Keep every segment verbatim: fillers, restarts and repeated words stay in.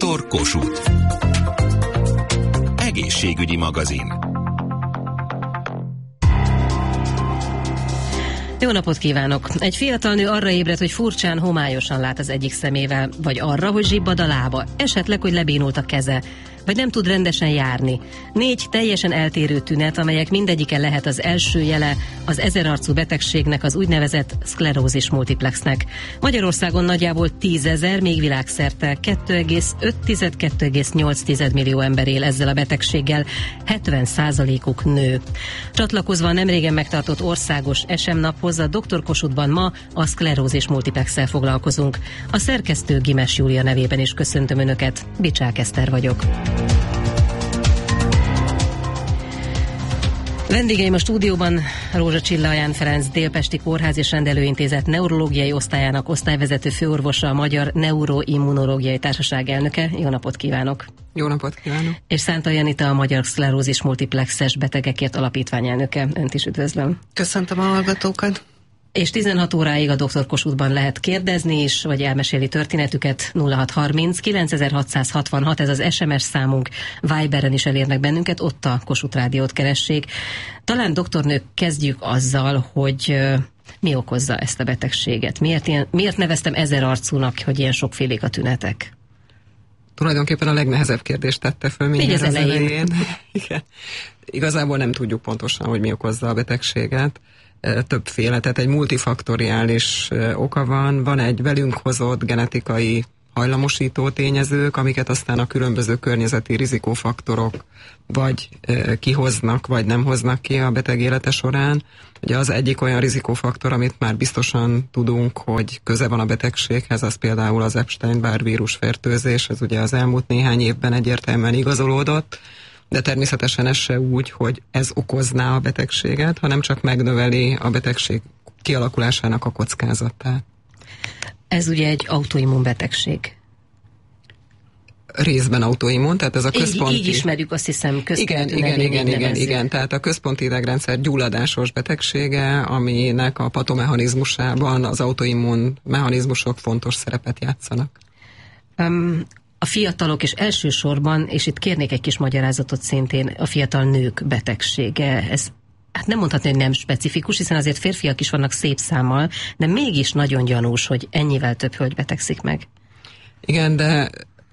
doktor Kossuth. Egészségügyi magazin. Jó napot kívánok! Egy fiatal nő arra ébred, hogy furcsán, homályosan lát az egyik szemével, vagy arra, hogy zsibbad a lába, esetleg, hogy lebénult a keze, vagy nem tud rendesen járni. Négy teljesen eltérő tünet, amelyek mindegyike lehet az első jele az ezerarcú betegségnek, az úgynevezett szklerózis multiplexnek. Magyarországon nagyjából tízezer, még világszerte kettő egész öt - kettő egész nyolc millió ember él ezzel a betegséggel, hetven százalékuk nő. Csatlakozva a nemrégen megtartott országos es em naphoz, a doktor Kossuthban ma a szklerózis multiplexsel foglalkozunk. A szerkesztő Gimes Júlia nevében is köszöntöm Önöket, Bicsák Eszter vagyok. Vendégeim a stúdióban Rózsa Csilla Ján Ferenc Délpesti Kórház és Rendelőintézet neurológiai osztályának osztályvezető főorvosa, a Magyar Neuroimmunológiai Társaság elnöke. Jó napot kívánok! Jó napot kívánok! És Szántai Anita, a Magyar Szklerózis Multiplexes Betegekért Alapítvány elnöke. Önt is üdvözlöm! Köszöntöm a hallgatókat! És tizenhat óráig a doktor Kossuthban lehet kérdezni is, vagy elmesélni történetüket. Nulla hat harminc kilencezerhatszázhatvanhat, ez az es em es számunk. Viberen is elérnek bennünket, ott a Kossuth Rádiót keressék. Talán doktornők kezdjük azzal, hogy uh, mi okozza ezt a betegséget. Miért, ilyen, miért neveztem ezerarcúnak, hogy ilyen sokfélék a tünetek? Tulajdonképpen a legnehezebb kérdést tette föl mindjárt az, az elején. elején. Igen. Igazából nem tudjuk pontosan, hogy mi okozza a betegséget. Többféle, tehát egy multifaktoriális oka van, van egy velünk hozott genetikai hajlamosító tényezők, amiket aztán a különböző környezeti rizikófaktorok vagy kihoznak, vagy nem hoznak ki a beteg élete során. Ugye az egyik olyan rizikófaktor, amit már biztosan tudunk, hogy köze van a betegséghez, az például az Epstein-Barr vírusfertőzés, ez ugye az elmúlt néhány évben egyértelműen igazolódott, de természetesen ez se úgy, hogy ez okozná a betegséget, hanem csak megnöveli a betegség kialakulásának a kockázatát. Ez ugye egy autoimmun betegség. Részben autoimmun, tehát ez a központi... Így, így ismerjük, azt hiszem, igen, igen, igen, igen, igen, tehát a központi idegrendszer gyulladásos betegsége, aminek a patomechanizmusában az autoimmun mechanizmusok fontos szerepet játszanak. Um, A fiatalok, és elsősorban, és itt kérnék egy kis magyarázatot szintén, a fiatal nők betegsége, ez hát nem mondhatni, hogy nem specifikus, hiszen azért férfiak is vannak szép számmal, de mégis nagyon gyanús, hogy ennyivel több hölgy betegszik meg. Igen, de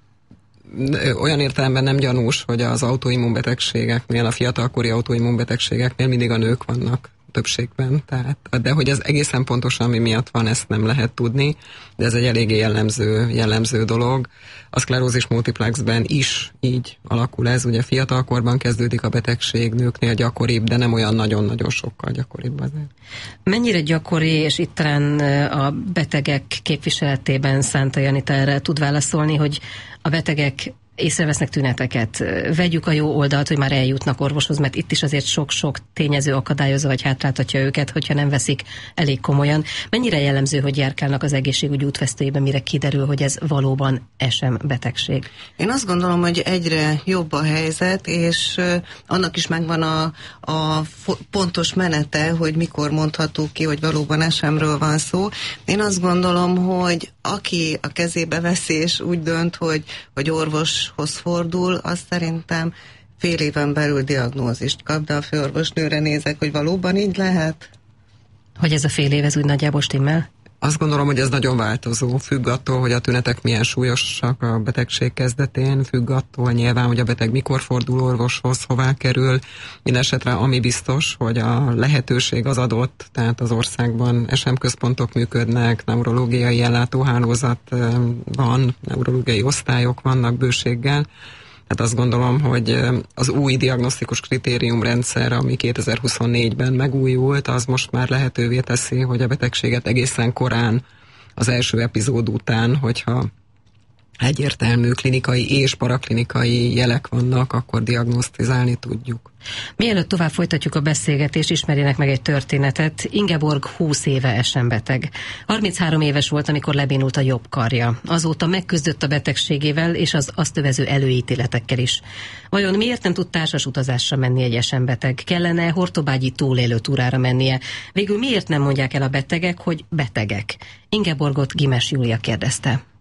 olyan értelemben nem gyanús, hogy az autoimmunbetegségeknél, a fiatalkori autoimmunbetegségeknél mindig a nők vannak többségben, tehát, de hogy ez egészen pontosan mi miatt van, ezt nem lehet tudni, de ez egy eléggé jellemző, jellemző dolog. A szklerózis multiplexben is így alakul ez, ugye fiatalkorban kezdődik a betegség, nőknél gyakoribb, de nem olyan nagyon-nagyon sokkal gyakoribb azért. Mennyire gyakori, és itt talán a betegek képviseletében Szántai Anita erre tud válaszolni, hogy a betegek észrevesznek tüneteket. Vegyük a jó oldalt, hogy már eljutnak orvoshoz, mert itt is azért sok-sok tényező akadályozza vagy hátráltatja őket, hogyha nem veszik elég komolyan. Mennyire jellemző, hogy járkálnak az egészségügy útvesztőjében, mire kiderül, hogy ez valóban es em betegség? Én azt gondolom, hogy egyre jobb a helyzet, és annak is megvan a, a pontos menete, hogy mikor mondható ki, hogy valóban es emről van szó. Én azt gondolom, hogy aki a kezébe veszi, és úgy dönt, hogy, hogy orvoshoz fordul, az szerintem fél éven belül diagnózist kap, de a főorvosnőre nézek, hogy valóban így lehet? Hogy ez a fél év, ez úgy nagyjából stimmel? Azt gondolom, hogy ez nagyon változó, függ attól, hogy a tünetek milyen súlyosak a betegség kezdetén, függ attól nyilván, hogy a beteg mikor fordul orvoshoz, hová kerül. Mindenesetre ami biztos, hogy a lehetőség az adott, tehát az országban es em központok működnek, neurológiai ellátóhálózat van, neurológiai osztályok vannak bőséggel. Tehát azt gondolom, hogy az új diagnosztikus kritériumrendszer, ami kétezer-huszonnégyben megújult, az most már lehetővé teszi, hogy a betegséget egészen korán, az első epizód után, hogyha egyértelmű klinikai és paraklinikai jelek vannak, akkor diagnosztizálni tudjuk. Mielőtt tovább folytatjuk a beszélgetést, ismerjenek meg egy történetet. Ingeborg húsz éve es em beteg. harminchárom éves volt, amikor lebénult a jobb karja. Azóta megküzdött a betegségével és az azt övező előítéletekkel is. Vajon miért nem tud társas utazásra menni egy es em beteg? Kellene hortobágyi túlélő túrára mennie? Végül miért nem mondják el a betegek, hogy betegek? Ingeborgot Gimes Júlia kérdezte.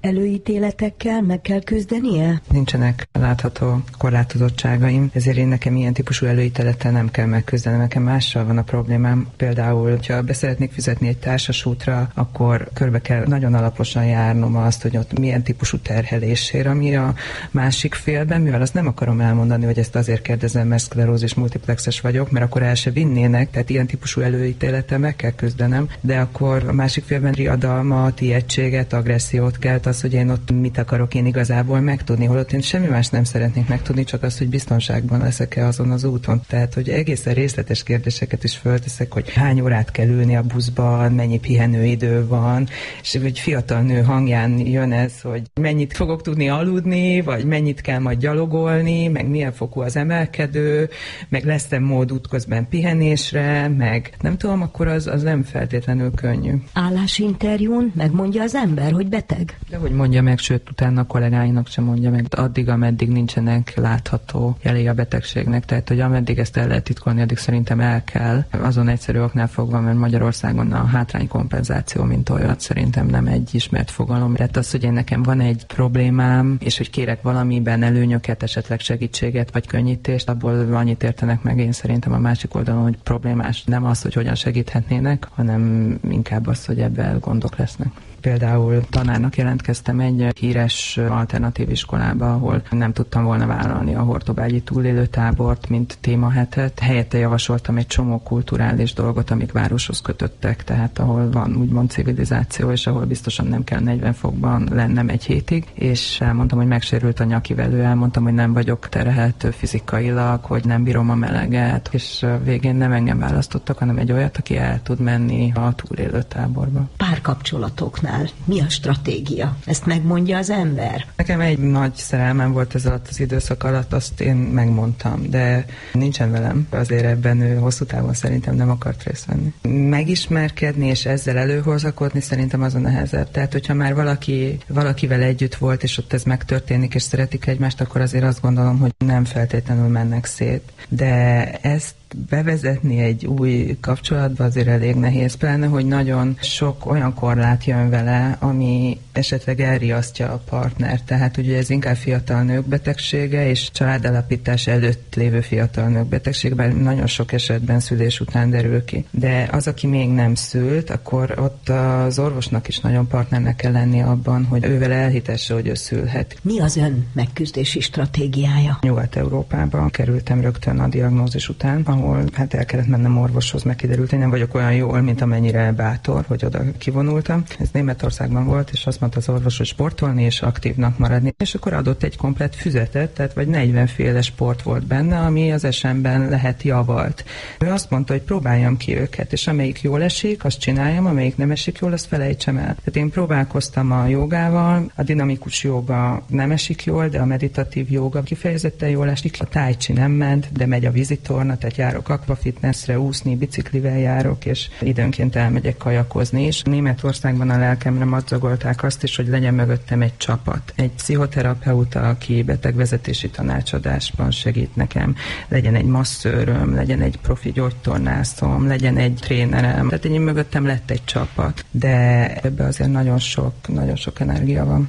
előítéletekkel meg kell küzdenie? Nincsenek látható korlátozottságaim, ezért én nekem ilyen típusú előítélettel nem kell megküzdenem. Nekem mással van a problémám. Például, ha be szeretnék fizetni egy társasútra, akkor körbe kell nagyon alaposan járnom azt, hogy ott milyen típusú terhelésért, ami a másik félben, mivel azt nem akarom elmondani, hogy ezt azért kérdezem, mert szklerózis multiplexes vagyok, mert akkor el se vinnének, tehát ilyen típusú előítélettel meg kell küzdenem, de akkor a másik félben riadalmat, ijegységet, agressziót kelt az, hogy én ott mit akarok én igazából megtudni, holott én semmi más nem szeretnék megtudni, csak azt, hogy biztonságban leszek-e azon az úton. Tehát, hogy egészen részletes kérdéseket is fölteszek, hogy hány órát kell ülni a buszban, mennyi pihenőidő van, és egy fiatal nő hangján jön ez, hogy mennyit fogok tudni aludni, vagy mennyit kell majd gyalogolni, meg milyen fokú az emelkedő, meg lesz-e mód útközben pihenésre, meg nem tudom, akkor az, az nem feltétlenül könnyű. Állásinterjún megmondja az ember, hogy beteg? De hogy mondja meg, sőt, utána a kollégáinak sem mondja meg. Addig, ameddig nincsenek látható jelei a betegségnek, tehát hogy ameddig ezt el lehet titkolni, addig szerintem el kell. Azon egyszerű oknál fogva, mert Magyarországon a hátránykompenzáció, mint olyat, szerintem nem egy ismert fogalom. Tehát az, hogy én nekem van egy problémám, és hogy kérek valamiben előnyöket, esetleg segítséget vagy könnyítést, abból annyit értenek meg én szerintem a másik oldalon, hogy problémás nem az, hogy hogyan segíthetnének, hanem inkább az, hogy ebben gondok lesznek. Például tanárnak jelentkeztem egy híres alternatív iskolába, ahol nem tudtam volna vállalni a hortobágyi túlélőtábort, mint témahetet. Helyette javasoltam egy csomó kulturális dolgot, amik városhoz kötöttek, tehát ahol van úgymond civilizáció, és ahol biztosan nem kell negyven fokban lennem egy hétig, és elmondtam, hogy megsérült a nyakivelő, elmondtam, hogy nem vagyok terhelt fizikailag, hogy nem bírom a meleget, és végén nem engem választottak, hanem egy olyat, aki el tud menni a túlélőtáborba. Párkapcsolatoknál mi a stratégia? Ezt megmondja az ember? Nekem egy nagy szerelmem volt ez alatt az időszak alatt, azt én megmondtam, de nincsen velem. Azért ebben ő hosszú távon szerintem nem akart részt venni. Megismerkedni és ezzel előhozakodni szerintem az a nehezebb. Tehát, hogyha már valaki, valakivel együtt volt, és ott ez megtörténik, és szeretik egymást, akkor azért azt gondolom, hogy nem feltétlenül mennek szét. De ezt bevezetni egy új kapcsolatba azért elég nehéz, pláne, hogy nagyon sok olyan korlát jön vele, ami esetleg elriasztja a partnert. Tehát ugye ez inkább fiatal nők betegsége, és családalapítás előtt lévő fiatal nők betegségben nagyon sok esetben szülés után derül ki. De az, aki még nem szült, akkor ott az orvosnak is nagyon partnernek kell lenni abban, hogy ővel elhitesse, hogy ő szülhet. Mi az ön megküzdési stratégiája? Nyugat-Európában kerültem rögtön a diagnózis után, ahol hát el kellett mennem orvoshoz, meg kiderült, hogy nem vagyok olyan jól, mint amennyire bátor, hogy oda kivonultam. Ez Németországban volt, és azt mondta az orvos, hogy sportolni és aktívnak maradni. És akkor adott egy komplett füzetet, tehát vagy negyven féle sport volt benne, ami az esemben lehet javalt. Ő azt mondta, hogy próbáljam ki őket, és amelyik jól esik, azt csináljam, amelyik nem esik jól, azt felejtsem el. Tehát én próbálkoztam a jogával, a dinamikus joga nem esik jól, de a meditatív joga kifejezetten jól esik. A tai chi nem ment, de megy a vízitorna, tehát járok akvafitnessre, úszni, biciklivel járok, és időnként elmegyek kajakozni is. Németországban a lelkemre madzagolták azt is, hogy legyen mögöttem egy csapat. Egy pszichoterapeuta, aki betegvezetési tanácsadásban segít nekem, legyen egy masszőröm, legyen egy profi gyógytornászom, legyen egy trénerem. Tehát én mögöttem lett egy csapat, de ebbe azért nagyon sok, nagyon sok energia van.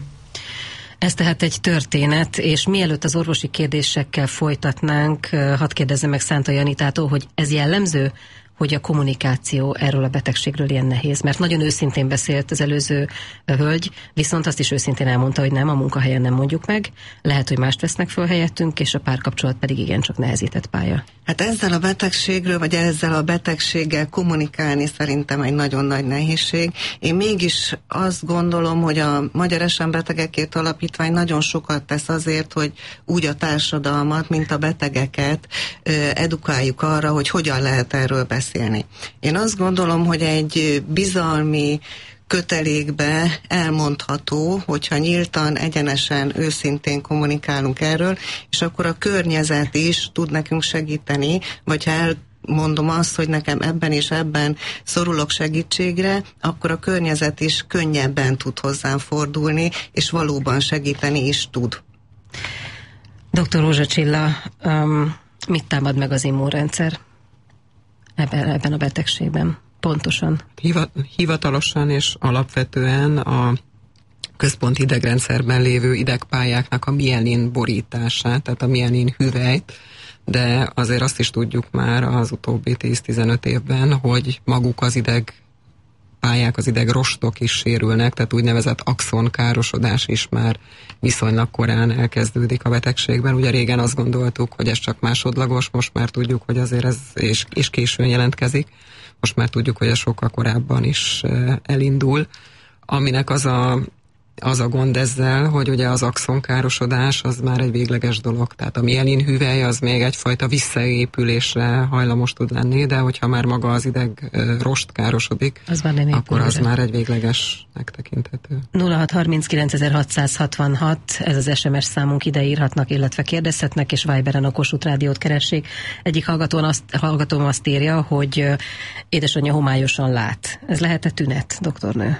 Ez tehát egy történet, és mielőtt az orvosi kérdésekkel folytatnánk, hadd kérdezzem meg Szánta Janitától, hogy ez jellemző, hogy a kommunikáció erről a betegségről ilyen nehéz, mert nagyon őszintén beszélt az előző hölgy, viszont azt is őszintén elmondta, hogy nem, a munkahelyen nem mondjuk meg, lehet, hogy mást vesznek föl helyettünk, és a párkapcsolat pedig igencsak nehezített pálya. Hát ezzel a betegségről, vagy ezzel a betegséggel kommunikálni szerintem egy nagyon nagy nehézség. Én mégis azt gondolom, hogy a Magyar es em Betegekért Alapítvány nagyon sokat tesz azért, hogy úgy a társadalmat, mint a betegeket edukáljuk arra, hogy hogyan lehet erről beszélni. Én azt gondolom, hogy egy bizalmi kötelékbe elmondható, hogyha nyíltan, egyenesen, őszintén kommunikálunk erről, és akkor a környezet is tud nekünk segíteni, vagy ha el mondom azt, hogy nekem ebben és ebben szorulok segítségre, akkor a környezet is könnyebben tud hozzám fordulni, és valóban segíteni is tud. doktor Rózsa Csilla, um, mit támad meg az immunrendszer ebben, ebben a betegségben? Pontosan. Hivatalosan és alapvetően a központi idegrendszerben lévő idegpályáknak a mielin borítását, tehát a mielin hüvelyt, de azért azt is tudjuk már az utóbbi tíz-tizenöt évben, hogy maguk az ideg pályák, az idegrostok is sérülnek, tehát úgynevezett axonkárosodás is már viszonylag korán elkezdődik a betegségben. Ugye régen azt gondoltuk, hogy ez csak másodlagos, most már tudjuk, hogy azért ez és, és későn jelentkezik. Most már tudjuk, hogy ez sokkal korábban is elindul. Aminek az a Az a gond ezzel, hogy ugye az axonkárosodás az már egy végleges dolog. Tehát a mielin hüvely az még egyfajta visszaépülésre hajlamos tud lenni, de hogyha már maga az ideg rost károsodik, az már nem akkor az már egy véglegesnek tekinthető. nulla hat harminckilencezer-hatszázhatvanhat, ez az es em es számunk, ide írhatnak, illetve kérdezhetnek, és Viberen a Kossuth Rádiót keressék. Egyik hallgatón azt, hallgatóm azt írja, hogy édesanyja homályosan lát. Ez lehet-e tünet, doktornő?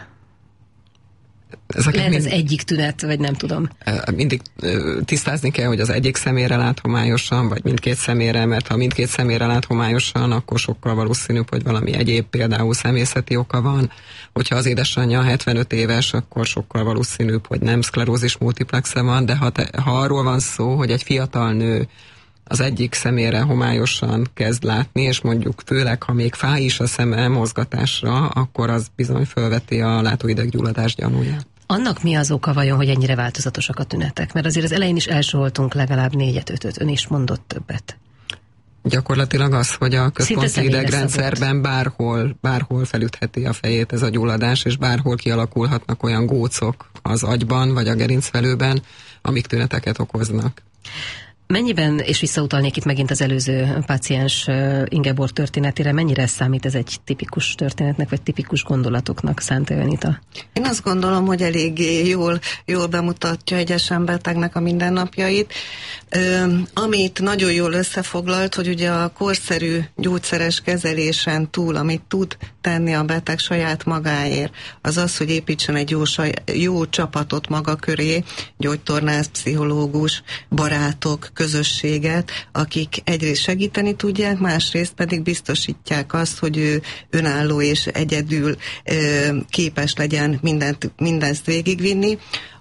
Ezeket Lehet mind, ez egyik tünet, vagy nem tudom. Mindig tisztázni kell, hogy az egyik szemére lát homályosan, vagy mindkét szemére, mert ha mindkét szemére lát homályosan, akkor sokkal valószínűbb, hogy valami egyéb, például személyzeti oka van. Hogyha az édesanyja hetvenöt éves, akkor sokkal valószínűbb, hogy nem szklerózis multiplexe van, de ha, te, ha arról van szó, hogy egy fiatal nő az egyik szemére homályosan kezd látni, és mondjuk főleg, ha még fáj is a szeme mozgatásra, akkor az bizony fölveti a látóideggyulladás gyanúját. Annak mi az oka vajon, hogy ennyire változatosak a tünetek? Mert azért az elején is elsoroltunk legalább négyet, ötöt, ön is mondott többet. Gyakorlatilag az, hogy a központi idegrendszerben bárhol, bárhol felütheti a fejét ez a gyulladás, és bárhol kialakulhatnak olyan gócok az agyban, vagy a gerincvelőben, amik tüneteket okoznak. Mennyiben, és visszautalnék itt megint az előző páciens Ingeborg történetére, mennyire számít ez egy tipikus történetnek, vagy tipikus gondolatoknak, Szántai Anita? Én azt gondolom, hogy eléggé jól, jól bemutatja egy es em betegnek a mindennapjait. Ö, amit nagyon jól összefoglalt, hogy ugye a korszerű gyógyszeres kezelésen túl, amit tud tenni a beteg saját magáért, az az, hogy építsen egy jó, saj, jó csapatot maga köré, gyógytornász, pszichológus, barátok, közösséget, akik egyrészt segíteni tudják, másrészt pedig biztosítják azt, hogy ő önálló és egyedül ö, képes legyen mindent, mindezt végigvinni,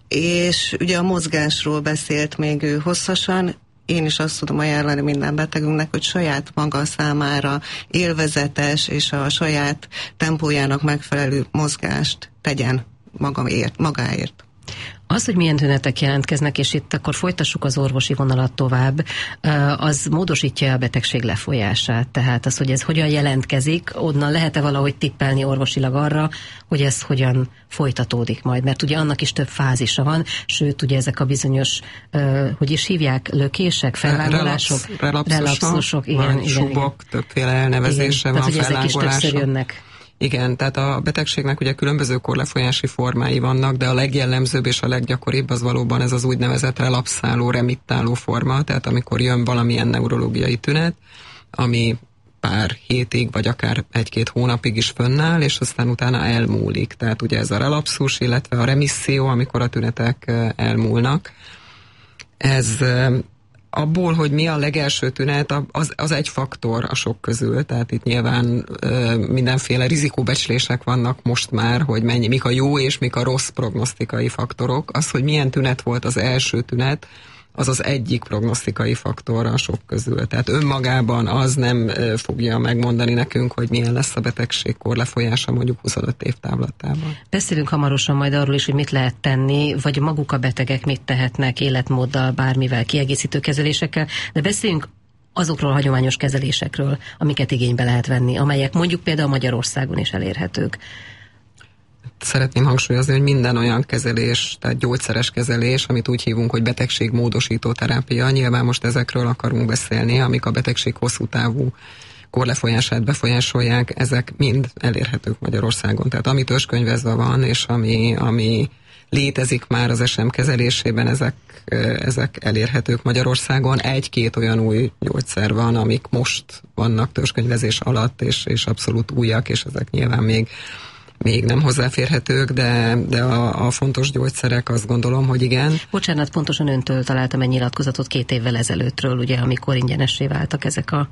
és ugye a mozgásról beszélt még ő hosszasan. Én is azt tudom ajánlani minden betegünknek, hogy saját maga számára élvezetes és a saját tempójának megfelelő mozgást tegyen magáért. magáért. Az, hogy milyen tünetek jelentkeznek, és itt akkor folytassuk az orvosi vonalat tovább, az módosítja a betegség lefolyását. Tehát az, hogy ez hogyan jelentkezik, onnan lehet-e valahogy tippelni orvosilag arra, hogy ez hogyan folytatódik majd. Mert ugye annak is több fázisa van, sőt, ugye ezek a bizonyos, hogy is hívják, lökések, fellángolások, relapszusok, relapszusok, igen, igen, subok, igen. Többféle elnevezése van, tehát, hogy ezek is többször jönnek. Igen, tehát a betegségnek ugye különböző korlefolyási formái vannak, de a legjellemzőbb és a leggyakoribb az valóban ez az úgynevezett relapszáló, remittáló forma, tehát amikor jön valamilyen neurológiai tünet, ami pár hétig, vagy akár egy-két hónapig is fönnáll, és aztán utána elmúlik. Tehát ugye ez a relapszus, illetve a remisszió, amikor a tünetek elmúlnak. Ez abból, hogy mi a legelső tünet, az, az egy faktor a sok közül, tehát itt nyilván ö, mindenféle rizikóbecslések vannak most már, hogy mennyi, mik a jó és mik a rossz prognosztikai faktorok. Az, hogy milyen tünet volt az első tünet, az az egyik prognosztikai faktor a sok közül. Tehát önmagában az nem fogja megmondani nekünk, hogy milyen lesz a betegség korlefolyása mondjuk huszonöt év távlatában. Beszélünk hamarosan majd arról is, hogy mit lehet tenni, vagy maguk a betegek mit tehetnek életmóddal, bármivel, kiegészítő kezelésekkel, de beszéljünk azokról a hagyományos kezelésekről, amiket igénybe lehet venni, amelyek mondjuk például Magyarországon is elérhetők. Szeretném hangsúlyozni, hogy minden olyan kezelés, tehát gyógyszeres kezelés, amit úgy hívunk, hogy betegségmódosító terápia, nyilván most ezekről akarunk beszélni, amik a betegség hosszú távú korlefolyását befolyásolják, ezek mind elérhetők Magyarországon. Tehát ami törzskönyvezve van, és ami, ami létezik már az es em kezelésében, ezek, ezek elérhetők Magyarországon. Egy-két olyan új gyógyszer van, amik most vannak törzskönyvezés alatt, és, és abszolút újak, és ezek nyilván még még nem hozzáférhetők, de, de a, a fontos gyógyszerek, azt gondolom, hogy igen. Bocsánat, pontosan öntől találtam egy nyilatkozatot két évvel ezelőttről, ugye, amikor ingyenessé váltak ezek a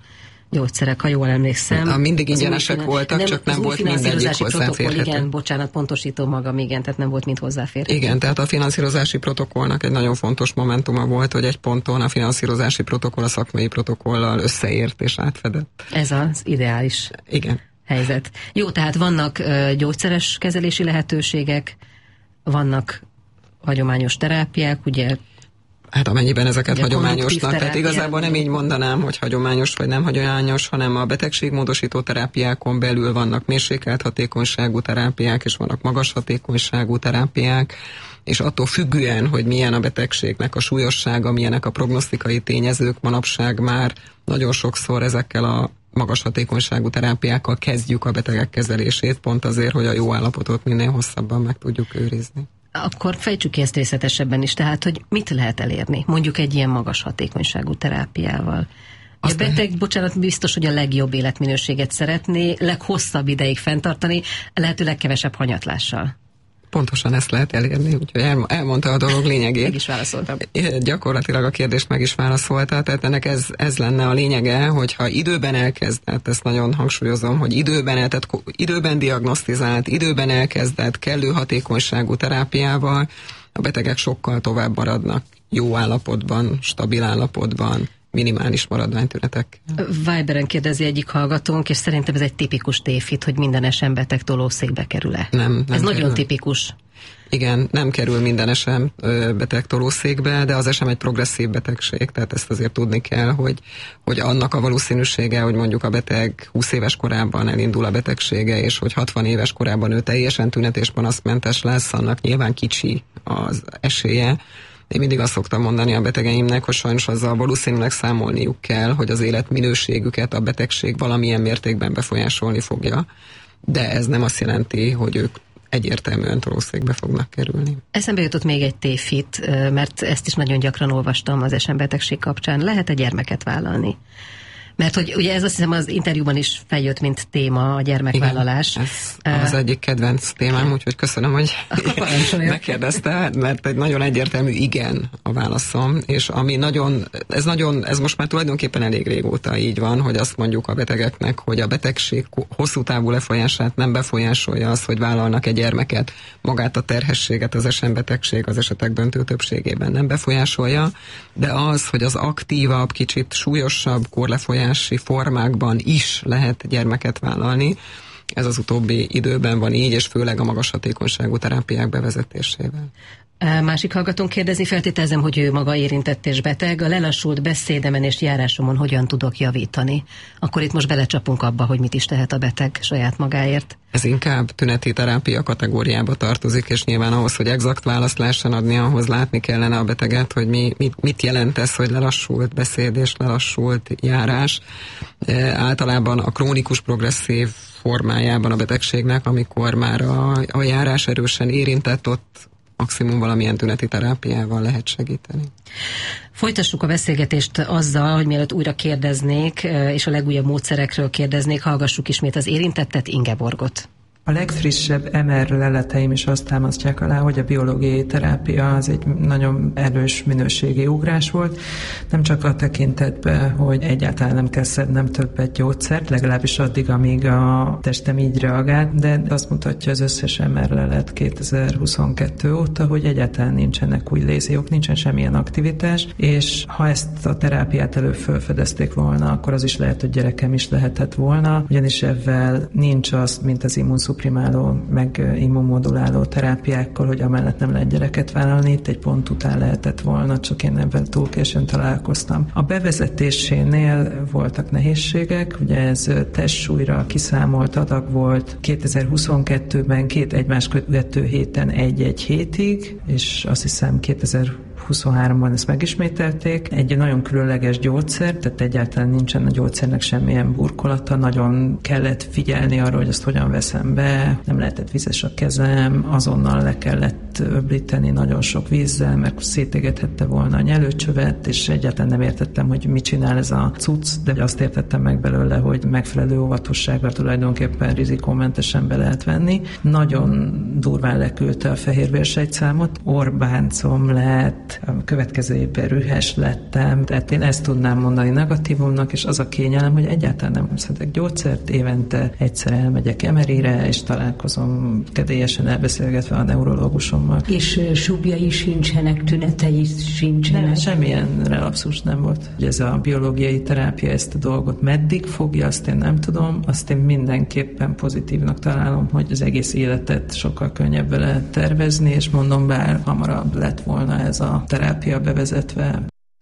gyógyszerek, ha jól emlékszem. A mindig ingyenesek új, voltak, nem, csak nem volt mindegyik hozzáférhető. Igen, bocsánat, pontosítom magam, igen, tehát nem volt mind hozzáférhető. Igen, tehát a finanszírozási protokollnak egy nagyon fontos momentuma volt, hogy egy ponton a finanszírozási protokoll a szakmai protokollal összeért és átfedett. Ez az ideális igen. helyzet. Jó, tehát vannak uh, gyógyszeres kezelési lehetőségek, vannak hagyományos terápiák, ugye. Hát amennyiben ezeket hagyományosnak, tehát igazából nem így mondanám, hogy hagyományos vagy nem hagyományos, hanem a betegségmódosító terápiákon belül vannak mérsékelt hatékonyságú terápiák, és vannak magas hatékonyságú terápiák, és attól függően, hogy milyen a betegségnek a súlyossága, milyenek a prognosztikai tényezők, manapság már nagyon sokszor ezekkel a magas hatékonyságú terápiákkal kezdjük a betegek kezelését, pont azért, hogy a jó állapotot minél hosszabban meg tudjuk őrizni. Akkor fejtsük ki ezt részletesebben is, tehát, hogy mit lehet elérni, mondjuk egy ilyen magas hatékonyságú terápiával. A beteg, lehet... bocsánat, biztos, hogy a legjobb életminőséget szeretné, leghosszabb ideig fenntartani, lehetőleg kevesebb hanyatlással. Pontosan ezt lehet elérni, úgyhogy el, elmondta a dolog lényegét. Meg is válaszoltam. Gyakorlatilag a kérdést meg is válaszolta, tehát ennek ez, ez lenne a lényege, hogyha időben elkezdett, ezt nagyon hangsúlyozom, hogy időben, el, tehát időben diagnosztizált, időben elkezdett, kellő hatékonyságú terápiával, a betegek sokkal tovább maradnak jó állapotban, stabil állapotban, minimális maradványtünetek. Viberen kérdezi egyik hallgatónk, és szerintem ez egy tipikus tévhit, hogy minden es em beteg tolószékbe kerül-e. Nem, nem Ez kerül. Nagyon tipikus. Igen, nem kerül minden es em beteg tolószékbe, de az es em egy progresszív betegség, tehát ezt azért tudni kell, hogy, hogy annak a valószínűsége, hogy mondjuk a beteg húsz éves korában elindul a betegsége, és hogy hatvan éves korában ő teljesen tünet és panaszmentes lesz, annak nyilván kicsi az esélye. Én mindig azt szoktam mondani a betegeimnek, hogy sajnos azzal valószínűleg számolniuk kell, hogy az életminőségüket a betegség valamilyen mértékben befolyásolni fogja, de ez nem azt jelenti, hogy ők egyértelműen tolószékbe fognak kerülni. Eszembe jutott még egy tévhit, mert ezt is nagyon gyakran olvastam az es em betegség kapcsán. Lehet-e gyermeket vállalni? Mert hogy ugye ez azt hiszem az interjúban is feljött, mint téma a gyermekvállalás. Igen, ez az egyik kedvenc témám, úgyhogy köszönöm, hogy megkérdezte, mert egy nagyon egyértelmű igen a válaszom, és ami nagyon, ez nagyon, ez most már tulajdonképpen elég régóta így van, hogy azt mondjuk a betegeknek, hogy a betegség hosszú távú lefolyását nem befolyásolja az, hogy vállalnak egy gyermeket, magát a terhességet az es em betegség az esetek döntő többségében nem befolyásolja, de az, hogy az aktívabb, kicsit súlyosabb korlefolyás formákban is lehet gyermeket vállalni. Ez az utóbbi időben van így, és főleg a magas hatékonyságú terápiák bevezetésével. Másik hallgatón kérdezi, feltételezem, hogy ő maga érintett és beteg. A lelassult beszédemen és járásomon hogyan tudok javítani? Akkor itt most belecsapunk abba, hogy mit is tehet a beteg saját magáért. Ez inkább tüneti terápia kategóriába tartozik, és nyilván ahhoz, hogy exakt választ lehessen adni, ahhoz látni kellene a beteget, hogy mi, mit, mit jelent ez, hogy lelassult beszéd és lelassult járás. E, általában a krónikus progresszív formájában a betegségnek, amikor már a, a járás erősen érintett, ott maximum valamilyen tüneti terápiával lehet segíteni. Folytassuk a beszélgetést azzal, hogy mielőtt újra kérdeznék, és a legújabb módszerekről kérdeznék, hallgassuk ismét az érintettet, Ingeborgot. A legfrissebb em er leleteim is azt támasztják alá, hogy a biológiai terápia az egy nagyon erős minőségi ugrás volt, nem csak a tekintetben, hogy egyáltalán nem kell szednem többet gyógyszert, legalábbis addig, amíg a testem így reagált, de azt mutatja az összes em er lelet kétezer-huszonkettő óta, hogy egyáltalán nincsenek új léziók, nincsen semmilyen aktivitás, és ha ezt a terápiát előbb felfedezték volna, akkor az is lehet, hogy gyerekem is lehetett volna, ugyanis ebben nincs az, mint az immunszuprimáló, meg immunmoduláló terápiákkal, hogy amellett nem lehet gyereket vállalni, itt egy pont után lehetett volna, csak én ebben túl későn találkoztam. A bevezetésénél voltak nehézségek, ugye ez testsúlyra kiszámolt adag volt, kétezer-huszonkettőben két egymás követő héten egy-egy hétig, és azt hiszem kétezer-huszonháromban ezt megismételték. Egy nagyon különleges gyógyszer, tehát egyáltalán nincsen a gyógyszernek semmilyen burkolata, nagyon kellett figyelni arra, hogy azt hogyan veszem be, nem lehetett vízes a kezem, azonnal le kellett öblíteni nagyon sok vízzel, mert szétégethette volna a nyelőcsövet, és egyáltalán nem értettem, hogy mit csinál ez a cucc, de azt értettem meg belőle, hogy megfelelő óvatossággal tulajdonképpen rizikómentesen be lehet venni. Nagyon durván leküldte a fehérvérsejtszámot, orrbáncom lett, lett. A következő évben rühes lettem, tehát én ezt tudnám mondani negatívumnak, és az a kényelem, hogy egyáltalán nem szedek gyógyszert, évente egyszer elmegyek emerire, és találkozom kedélyesen elbeszélgetve a neurológusommal. És súbjai sincsenek, tünetei sincsenek? Nem, semmilyen relapszus nem volt. Ez a biológiai terápia ezt a dolgot meddig fogja, azt én nem tudom, azt én mindenképpen pozitívnak találom, hogy az egész életet sokkal könnyebb lehet tervezni, és mondom, bár hamarabb lett volna ez a terápia bevezetve.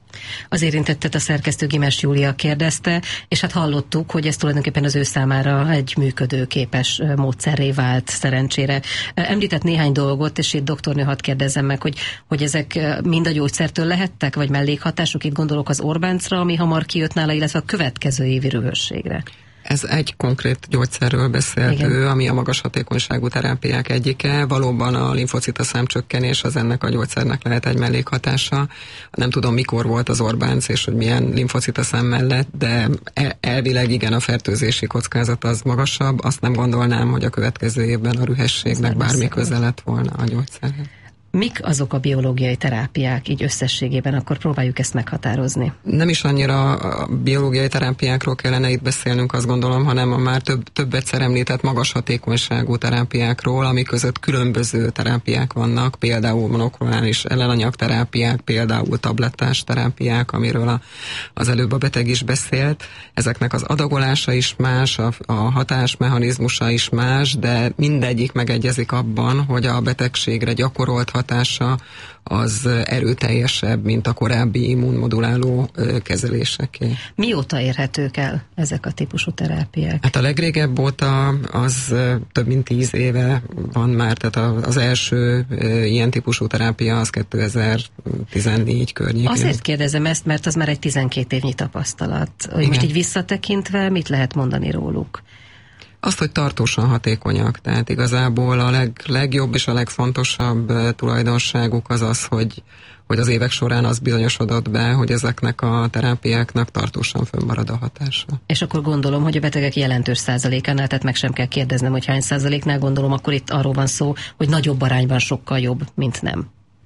Az érintettet a szerkesztő Gimes Júlia kérdezte, és hát hallottuk, hogy ez tulajdonképpen az ő számára egy működőképes módszerré vált szerencsére. Említett néhány dolgot, és itt doktornő, hadd kérdezzem meg, hogy, hogy ezek mind a gyógyszertől lehettek, vagy mellékhatások? Itt gondolok az Orbáncra, ami hamar kijött nála, illetve a következő évi rühösségre. Ez egy konkrét gyógyszerről beszélt Igen. ő, ami a magas hatékonyságú terápiák egyike. Valóban a limfocita számcsökkenés az ennek a gyógyszernek lehet egy mellékhatása. Nem tudom, mikor volt az Orbánc, és hogy milyen limfocita szám mellett, de elvileg igen, a fertőzési kockázat az magasabb. Azt nem gondolnám, hogy a következő évben a rühességnek bármi köze lett volna a gyógyszerhez. Mik azok a biológiai terápiák így összességében? Akkor próbáljuk ezt meghatározni. Nem is annyira a biológiai terápiákról kellene itt beszélnünk, azt gondolom, hanem a már több, több egyszer említett magas hatékonyságú terápiákról, ami között különböző terápiák vannak, például monoklonális ellenanyagterápiák, például tablettás terápiák, amiről a, az előbb a beteg is beszélt. Ezeknek az adagolása is más, a, a hatásmechanizmusa is más, de mindegyik megegyezik abban, hogy a betegségre gyakorolt hatása az erőteljesebb, mint a korábbi immunmoduláló kezeléseké. Mióta érhetők el ezek a típusú terápiák? Hát a legrégebb óta az több mint tíz éve van már, tehát az első ilyen típusú terápia az kétezer-tizennégy környékén. Azért kérdezem ezt, mert az már egy tizenkét évnyi tapasztalat. Hogy most így visszatekintve mit lehet mondani róluk? Azt, hogy tartósan hatékonyak, tehát igazából a leg, legjobb és a legfontosabb tulajdonságuk az az, hogy, hogy az évek során az bizonyosodott be, hogy ezeknek a terápiáknak tartósan fönnmarad a hatása. És akkor gondolom, hogy a betegek jelentős százalékánál, tehát meg sem kell kérdeznem, hogy hány százaléknál, gondolom, akkor itt arról van szó, hogy nagyobb arányban sokkal jobb, mint nem.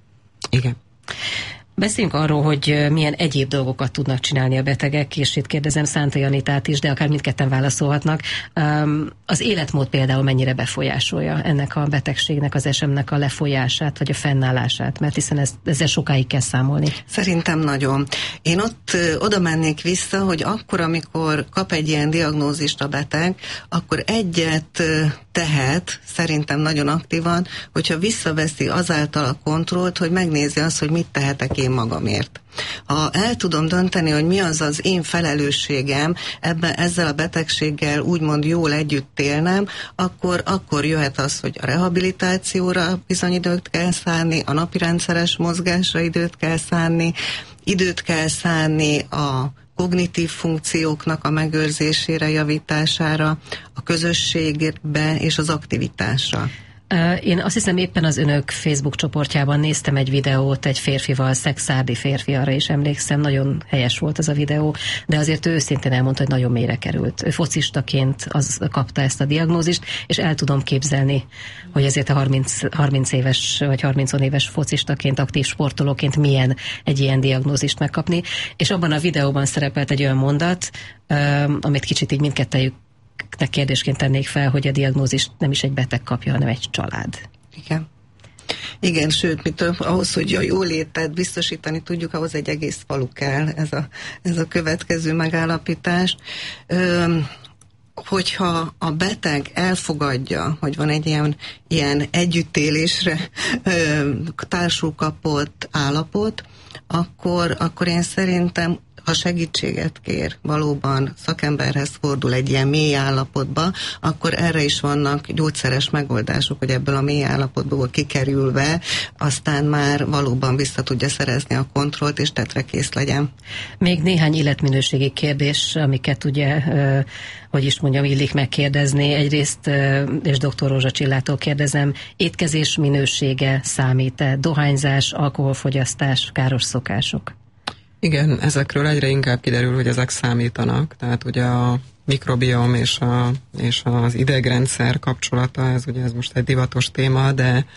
Igen. Beszéljünk arról, hogy milyen egyéb dolgokat tudnak csinálni a betegek, és itt kérdezem Szántai Anitát is, de akár mindketten válaszolhatnak. Az életmód például mennyire befolyásolja ennek a betegségnek, az esemnek a lefolyását, vagy a fennállását, mert hiszen ez, ezzel sokáig kell számolni. Szerintem nagyon. Én ott ö, oda mennék vissza, hogy akkor, amikor kap egy ilyen diagnózist a beteg, akkor egyet ö, tehet, szerintem nagyon aktívan, hogyha visszaveszi azáltal a kontrollt, hogy megnézi azt, hogy mit tehetek én magamért. Ha el tudom dönteni, hogy mi az az én felelősségem ebben, ezzel a betegséggel úgymond jól együtt élnem, akkor, akkor jöhet az, hogy a rehabilitációra bizony időt kell szánni, a napi rendszeres mozgásra időt kell szánni, időt kell szánni a kognitív funkcióknak a megőrzésére, javítására, a közösségbe és az aktivitásra. Én azt hiszem éppen az önök Facebook csoportjában néztem egy videót egy férfival, szexárdi férfi, arra is emlékszem, nagyon helyes volt ez a videó, de azért ő őszintén elmondta, hogy nagyon mélyre került. Ő focistaként az kapta ezt a diagnózist, és el tudom képzelni, hogy ezért a harminc, harminc éves vagy harminc éves focistaként, aktív sportolóként milyen egy ilyen diagnózist megkapni. És abban a videóban szerepelt egy olyan mondat, amit kicsit így mindkettejük te kérdésként tennék fel, hogy a diagnózist nem is egy beteg kapja, hanem egy család. Igen. Igen, sőt, mit, ahhoz, hogy a jólétet biztosítani tudjuk, ahhoz egy egész falu kell, ez a, ez a következő megállapítás. Ö, hogyha a beteg elfogadja, hogy van egy ilyen, ilyen együttélésre ö, társul kapott állapot, akkor, akkor én szerintem ha segítséget kér, valóban szakemberhez fordul egy ilyen mély állapotba, akkor erre is vannak gyógyszeres megoldások, hogy ebből a mély állapotból kikerülve aztán már valóban vissza tudja szerezni a kontrollt, és tetre kész legyen. Még néhány életminőségi kérdés, amiket ugye, hogy is mondjam, illik megkérdezni. Egyrészt, és doktor Rózsa Csillától kérdezem, étkezés minősége számít-e? Dohányzás, alkoholfogyasztás, káros szokások? Igen, ezekről egyre inkább kiderül, hogy ezek számítanak, tehát ugye a mikrobiom és, a, és az idegrendszer kapcsolata, ez ugye ez most egy divatos téma, de,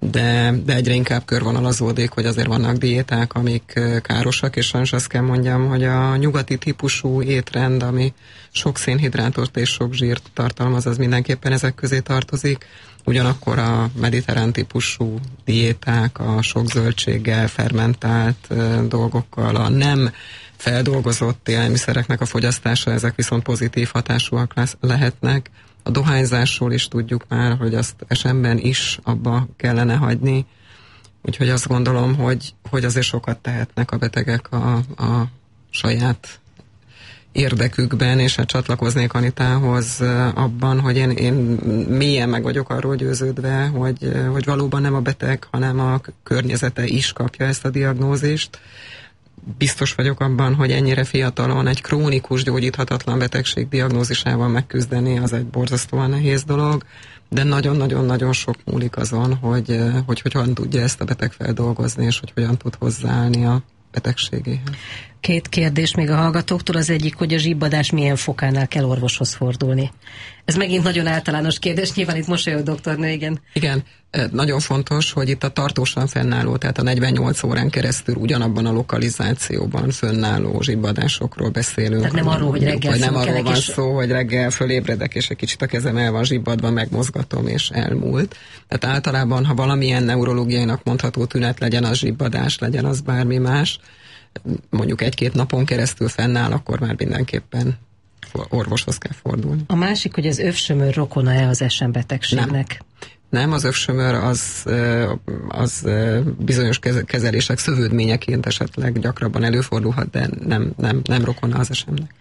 de, de egyre inkább körvonalazódik, hogy azért vannak diéták, amik károsak, és sajnos azt kell mondjam, hogy a nyugati típusú étrend, ami sok szénhidrátot és sok zsírt tartalmaz, az mindenképpen ezek közé tartozik. Ugyanakkor a mediterrán típusú diéták, a sok zöldséggel, fermentált dolgokkal, a nem feldolgozott élelmiszereknek a fogyasztása, ezek viszont pozitív hatásúak lesz, lehetnek. A dohányzásról is tudjuk már, hogy azt esemben is abba kellene hagyni. Úgyhogy azt gondolom, hogy, hogy azért sokat tehetnek a betegek a, a saját érdekükben, és hát csatlakoznék Anitához abban, hogy én, én mélyen meg vagyok arról győződve, hogy, hogy valóban nem a beteg, hanem a környezete is kapja ezt a diagnózist. Biztos vagyok abban, hogy ennyire fiatalon egy krónikus, gyógyíthatatlan betegség diagnózisával megküzdeni, az egy borzasztóan nehéz dolog, de nagyon-nagyon-nagyon sok múlik azon, hogy, hogy hogyan tudja ezt a beteg feldolgozni, és hogy hogyan tud hozzáállni a betegségéhez. Két kérdés még a hallgatóktól. Az egyik, hogy a zsibbadás milyen fokánál kell orvoshoz fordulni. Ez megint nagyon általános kérdés, nyilván itt mosolyog doktornő, igen. Igen, nagyon fontos, hogy itt a tartósan fennálló, tehát a negyvennyolc órán keresztül ugyanabban a lokalizációban fönnálló zsibbadásokról beszélünk. Tehát nem arról, hogy reggel vagy nem arról van és... szó, hogy reggel fölébredek, és egy kicsit a kezem el van zsibbadva, megmozgatom, és elmúlt. Tehát általában, ha valamilyen neurológiainak mondható tünet, legyen az zsibbadás, legyen az bármi más, mondjuk egy-két napon keresztül fennáll, akkor már mindenképpen orvoshoz kell fordulni. A másik, hogy az övsömör rokona-e az es em betegségnek? Nem. Nem, az övsömör az, az bizonyos kezelések szövődményeként esetleg gyakrabban előfordulhat, de nem, nem, nem rokona az es emnek.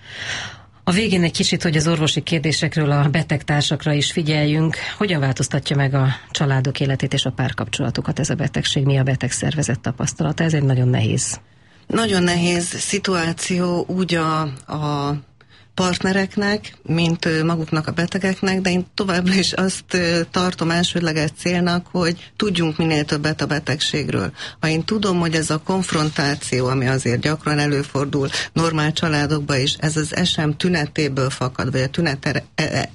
A végén egy kicsit, hogy az orvosi kérdésekről a betegtársakra is figyeljünk. Hogyan változtatja meg a családok életét és a párkapcsolatokat ez a betegség? Mi a betegszervezet tapasztalata? Ez egy nagyon nehéz. Nagyon nehéz szituáció úgy a, a partnereknek, mint maguknak a betegeknek, de én továbbra is azt tartom elsődleges célnak, hogy tudjunk minél többet a betegségről. Ha én tudom, hogy ez a konfrontáció, ami azért gyakran előfordul normál családokban is, ez az es em tünetéből fakad, vagy a tünet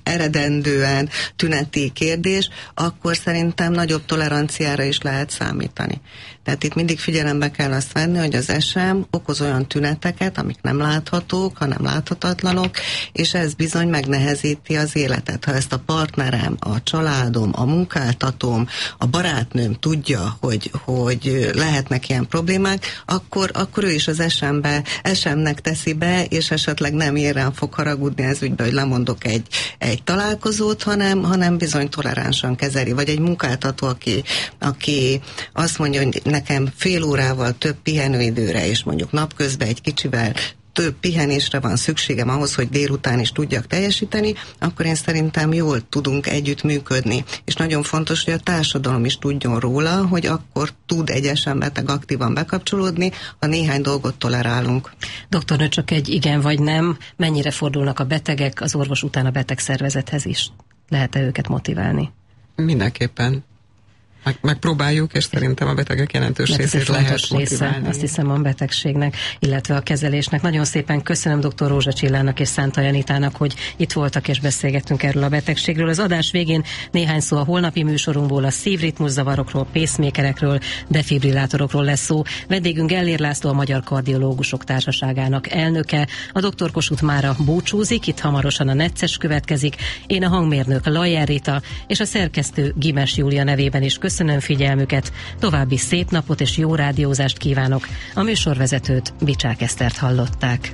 eredendően tüneti kérdés, akkor szerintem nagyobb toleranciára is lehet számítani. Tehát itt mindig figyelembe kell azt venni, hogy az es em okoz olyan tüneteket, amik nem láthatók, hanem láthatatlanok, és ez bizony megnehezíti az életet. Ha ezt a partnerem, a családom, a munkáltatóm, a barátnőm tudja, hogy, hogy lehetnek ilyen problémák, akkor, akkor ő is az es embe, es emnek teszi be, és esetleg nem érrem fog haragudni ez ügybe, hogy lemondok egy, egy találkozót, hanem, hanem bizony toleránsan kezeli. Vagy egy munkáltató, aki, aki azt mondja, hogy nekem fél órával több pihenőidőre, és mondjuk napközben egy kicsivel több pihenésre van szükségem ahhoz, hogy délután is tudjak teljesíteni, akkor én szerintem jól tudunk együtt működni. És nagyon fontos, hogy a társadalom is tudjon róla, hogy akkor tud egy es em beteg aktívan bekapcsolódni, ha néhány dolgot tolerálunk. Doktornő, csak egy igen vagy nem, mennyire fordulnak a betegek az orvos után a betegszervezethez is? Lehet-e őket motiválni? Mindenképpen. Meg, megpróbáljuk, és szerintem a betegek jelentős Mert részét lehet motiválni. Része, azt hiszem, a betegségnek, illetve a kezelésnek. Nagyon szépen köszönöm dr. Rózsa Csillának és Szántai Anitának, hogy itt voltak és beszélgettünk erről a betegségről. Az adás végén néhány szó a holnapi műsorunkból, a szívritmuszavarokról, pacemakerekről, defibrillátorokról lesz szó. Vendégünk Gellér László, a Magyar Kardiológusok Társaságának elnöke. A doktor Kossuth mára búcsúzik, itt hamarosan a Necces következik. Én a hangmérnök Lajer Rita, és a szerkesztő Gimes Júlia nevében is köszönöm figyelmüket, további szép napot és jó rádiózást kívánok. A műsorvezetőt, Bicsák Esztert hallották.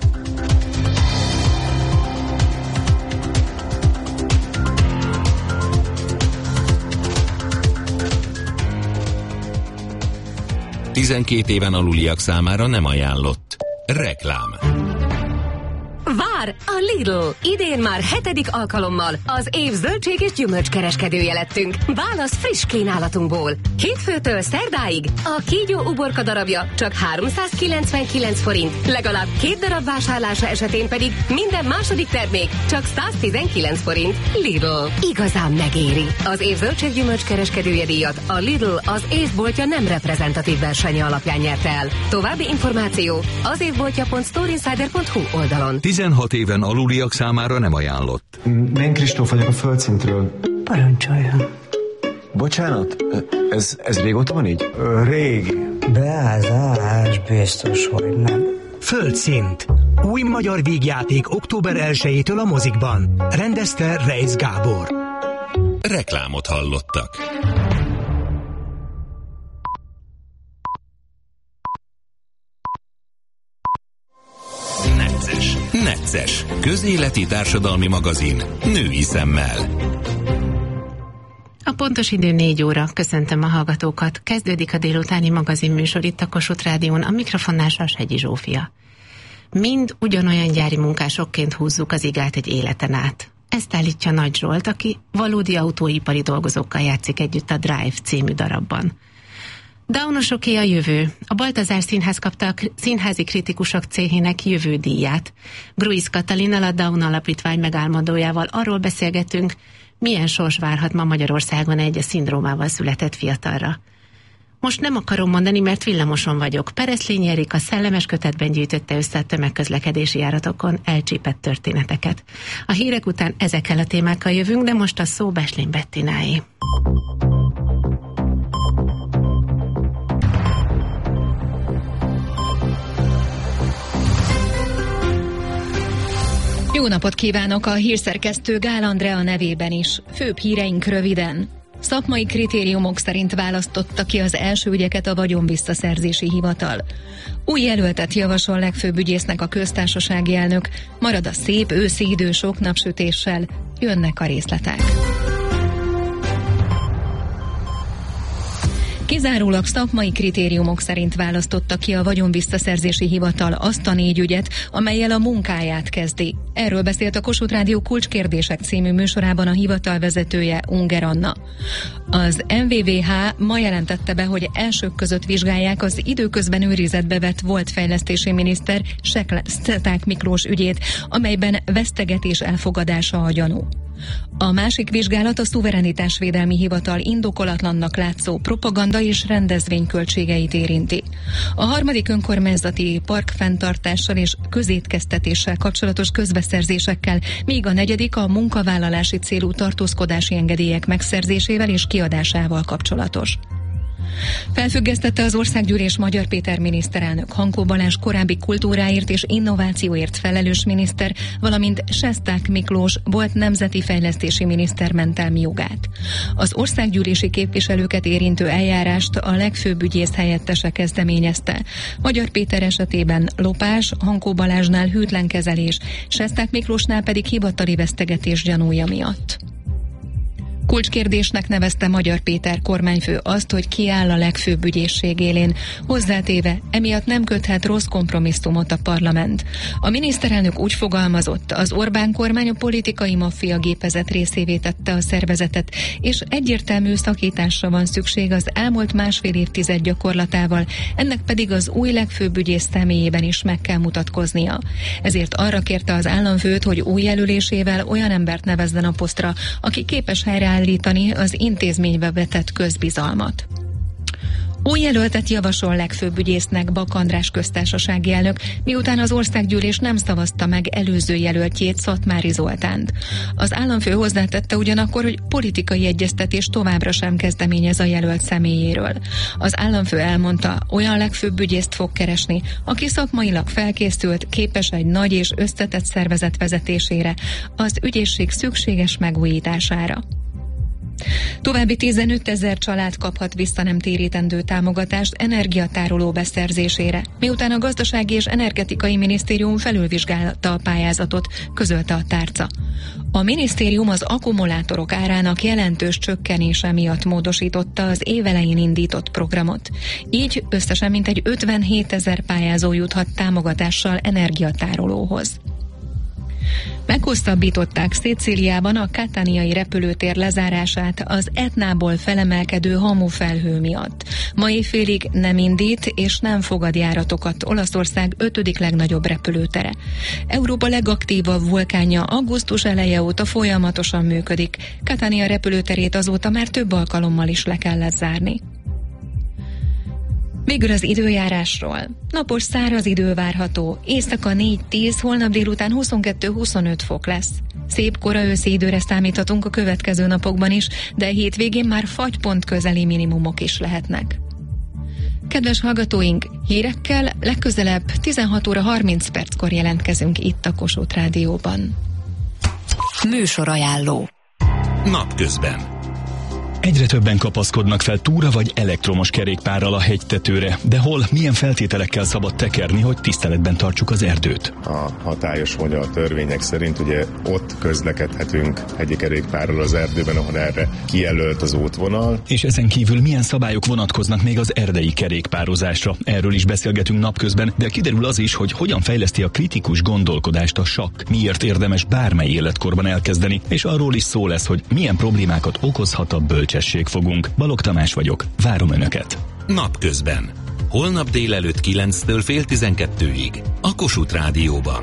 tizenkét éven aluliak számára nem ajánlott. Reklám. Vár! A Lidl! Idén már hetedik alkalommal az év zöldség és gyümölcskereskedője lettünk. Válasz friss kínálatunkból. Hétfőtől szerdáig a kígyó uborka darabja csak háromszázkilencvenkilenc forint, legalább két darab vásárlása esetén pedig minden második termék csak száztizenkilenc forint. Lidl. Igazán megéri. Az év zöldség gyümölcskereskedője díjat a Lidl az évboltja nem reprezentatív versenye alapján nyerte el. További információ az évboltja pont storeinsider pont hu oldalon. tizenhat éven aluliak számára nem ajánlott. Én Kristóf vagyok a Földszintről. Parancsoljon. Bocsánat, ez, ez régóta van így? Régi. Beázás, biztos, hogy nem. Földszint. Új magyar vígjáték október elsejétől a mozikban. Rendezte Reisz Gábor. Reklámot hallottak. Necces. Necces. Közéleti társadalmi magazin. Női szemmel. A pontos idő négy óra. Köszöntöm a hallgatókat. Kezdődik a délutáni magazinműsor itt a Kossuth Rádión, a mikrofonnál Sashegyi Zsófia. Mind ugyanolyan gyári munkásokként húzzuk az igát egy életen át. Ezt állítja Nagy Zsolt, aki valódi autóipari dolgozókkal játszik együtt a Drive című darabban. Downosoké a jövő. A Baltazár Színház kapta a színházi kritikusok céhének jövődíját. Gruisz Katalinnal, a Down Alapítvány megálmodójával arról beszélgetünk, milyen sors várhat ma Magyarországon egy a szindrómával született fiatalra. Most nem akarom mondani, mert villamoson vagyok. Pereszlényi Erika szellemes kötetben gyűjtötte össze a tömegközlekedési járatokon elcsípett történeteket. A hírek után ezekkel a témákkal jövünk, de most a szó Beslén Bettináé. Jó napot kívánok, a hírszerkesztő Gál Andrea nevében is. Főbb híreink röviden. Szakmai kritériumok szerint választotta ki az első ügyeket a vagyonvisszaszerzési hivatal. Új jelöltet javasol legfőbb ügyésznek a köztársasági elnök, marad a szép őszi idő sok napsütéssel, jönnek a részletek. Kizárólag szakmai kritériumok szerint választotta ki a vagyonvisszaszerzési hivatal azt a négy ügyet, amellyel a munkáját kezdi. Erről beszélt a Kossuth Rádió Kulcskérdések című műsorában a hivatal vezetője, Unger Anna. Az em vé vé há ma jelentette be, hogy elsők között vizsgálják az időközben őrizetbe vett volt fejlesztési miniszter Szeták Miklós ügyét, amelyben vesztegetés elfogadása a gyanú. A másik vizsgálat a Szuverenitásvédelmi Hivatal indokolatlannak látszó propaganda és rendezvény költségeit érinti. A harmadik önkormányzati parkfenntartással és közétkeztetéssel kapcsolatos közbeszerzésekkel, míg a negyedik a munkavállalási célú tartózkodási engedélyek megszerzésével és kiadásával kapcsolatos. Felfüggesztette az Országgyűlés Magyar Péter miniszterelnök, Hankó Balázs korábbi kultúráért és innovációért felelős miniszter, valamint Sesták Miklós volt nemzeti fejlesztési miniszter mentelmi jogát. Az országgyűlési képviselőket érintő eljárást a legfőbb ügyész helyettese kezdeményezte. Magyar Péter esetében lopás, Hankó Balázsnál hűtlen kezelés, Sesták Miklósnál pedig hivatali vesztegetés gyanúja miatt. Kulcskérdésnek nevezte Magyar Péter kormányfő azt, hogy kiáll a legfőbb ügyészség élén, hozzátéve, emiatt nem köthet rossz kompromisszumot a parlament. A miniszterelnök úgy fogalmazott, az Orbán kormány a politikai maffia gépezet részévé tette a szervezetet, és egyértelmű szakításra van szükség az elmúlt másfél évtized gyakorlatával, ennek pedig az új legfőbb ügyész személyében is meg kell mutatkoznia. Ezért arra kérte az államfőt, hogy új jelölésével olyan embert nevezzen a posztra, aki képes helyreállítani állítani az intézménybe vetett közbizalmat. Új jelöltet javasol legfőbb ügyésznek Bak András köztársasági elnök, miután az országgyűlés nem szavazta meg előző jelöltjét, Szatmári Zoltánt. Az államfő hozzátette ugyanakkor, hogy politikai egyeztetés továbbra sem kezdeményez a jelölt személyéről. Az államfő elmondta, olyan legfőbb ügyészt fog keresni, aki szakmailag felkészült, képes egy nagy és összetett szervezet vezetésére, az ügyészség szükséges megújítására. További tizenöt ezer család kaphat visszanemtérítendő támogatást energiatároló beszerzésére, miután a Gazdasági és Energetikai Minisztérium felülvizsgálta a pályázatot, közölte a tárca. A minisztérium az akkumulátorok árának jelentős csökkenése miatt módosította az évelején indított programot. Így összesen mintegy ötvenhét ezer pályázó juthat támogatással energiatárolóhoz. Meghosszabbították Szicíliában a Cataniai repülőtér lezárását az Etnából felemelkedő hamufelhő miatt. Ma éjfélig nem indít és nem fogad járatokat Olaszország ötödik legnagyobb repülőtere. Európa legaktívabb vulkánja augusztus eleje óta folyamatosan működik. Catania repülőterét azóta már több alkalommal is le kellett zárni. Végül az időjárásról. Napos száraz idő várható, éjszaka négy-tíz, holnap délután huszonkettő-huszonöt fok lesz. Szép kora őszi időre számíthatunk a következő napokban is, de hétvégén már fagypont közeli minimumok is lehetnek. Kedves hallgatóink, hírekkel legközelebb tizenhat óra harminc perckor jelentkezünk itt a Kossuth Rádióban. Műsorajánló. Napközben. Egyre többen kapaszkodnak fel túra vagy elektromos kerékpárral a hegytetőre, de hol, milyen feltételekkel szabad tekerni, hogy tiszteletben tartsuk az erdőt? A hatályos magyar törvények szerint ugye ott közlekedhetünk hegyi kerékpárral az erdőben, ahol erre kijelölt az útvonal. És ezen kívül milyen szabályok vonatkoznak még az erdei kerékpározásra? Erről is beszélgetünk napközben, de kiderül az is, hogy hogyan fejleszti a kritikus gondolkodást a sakk, miért érdemes bármely életkorban elkezdeni, és arról is szó lesz, hogy milyen problémákat okozhat a bölcs fogunk. Balogh Tamás vagyok, várom Önöket. Napközben. Holnap délelőtt kilenctől fél tizenkettőig. A Kossuth Rádióban.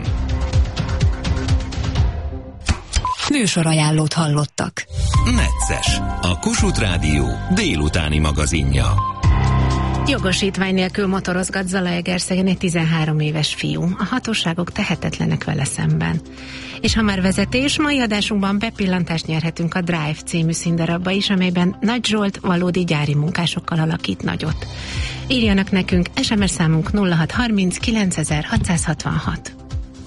Műsorajánlót hallottak. Necces. A Kossuth Rádió délutáni magazinja. Jogosítvány nélkül motorozgat Zalaegerszegen egy tizenhárom éves fiú. A hatóságok tehetetlenek vele szemben. És ha már vezetés, mai adásunkban bepillantást nyerhetünk a Drive című színdarabba is, amelyben Nagy Zsolt valódi gyári munkásokkal alakít nagyot. Írjanak nekünk, es em es számunk nulla hat harminc kilencezerhatszázhatvanhat.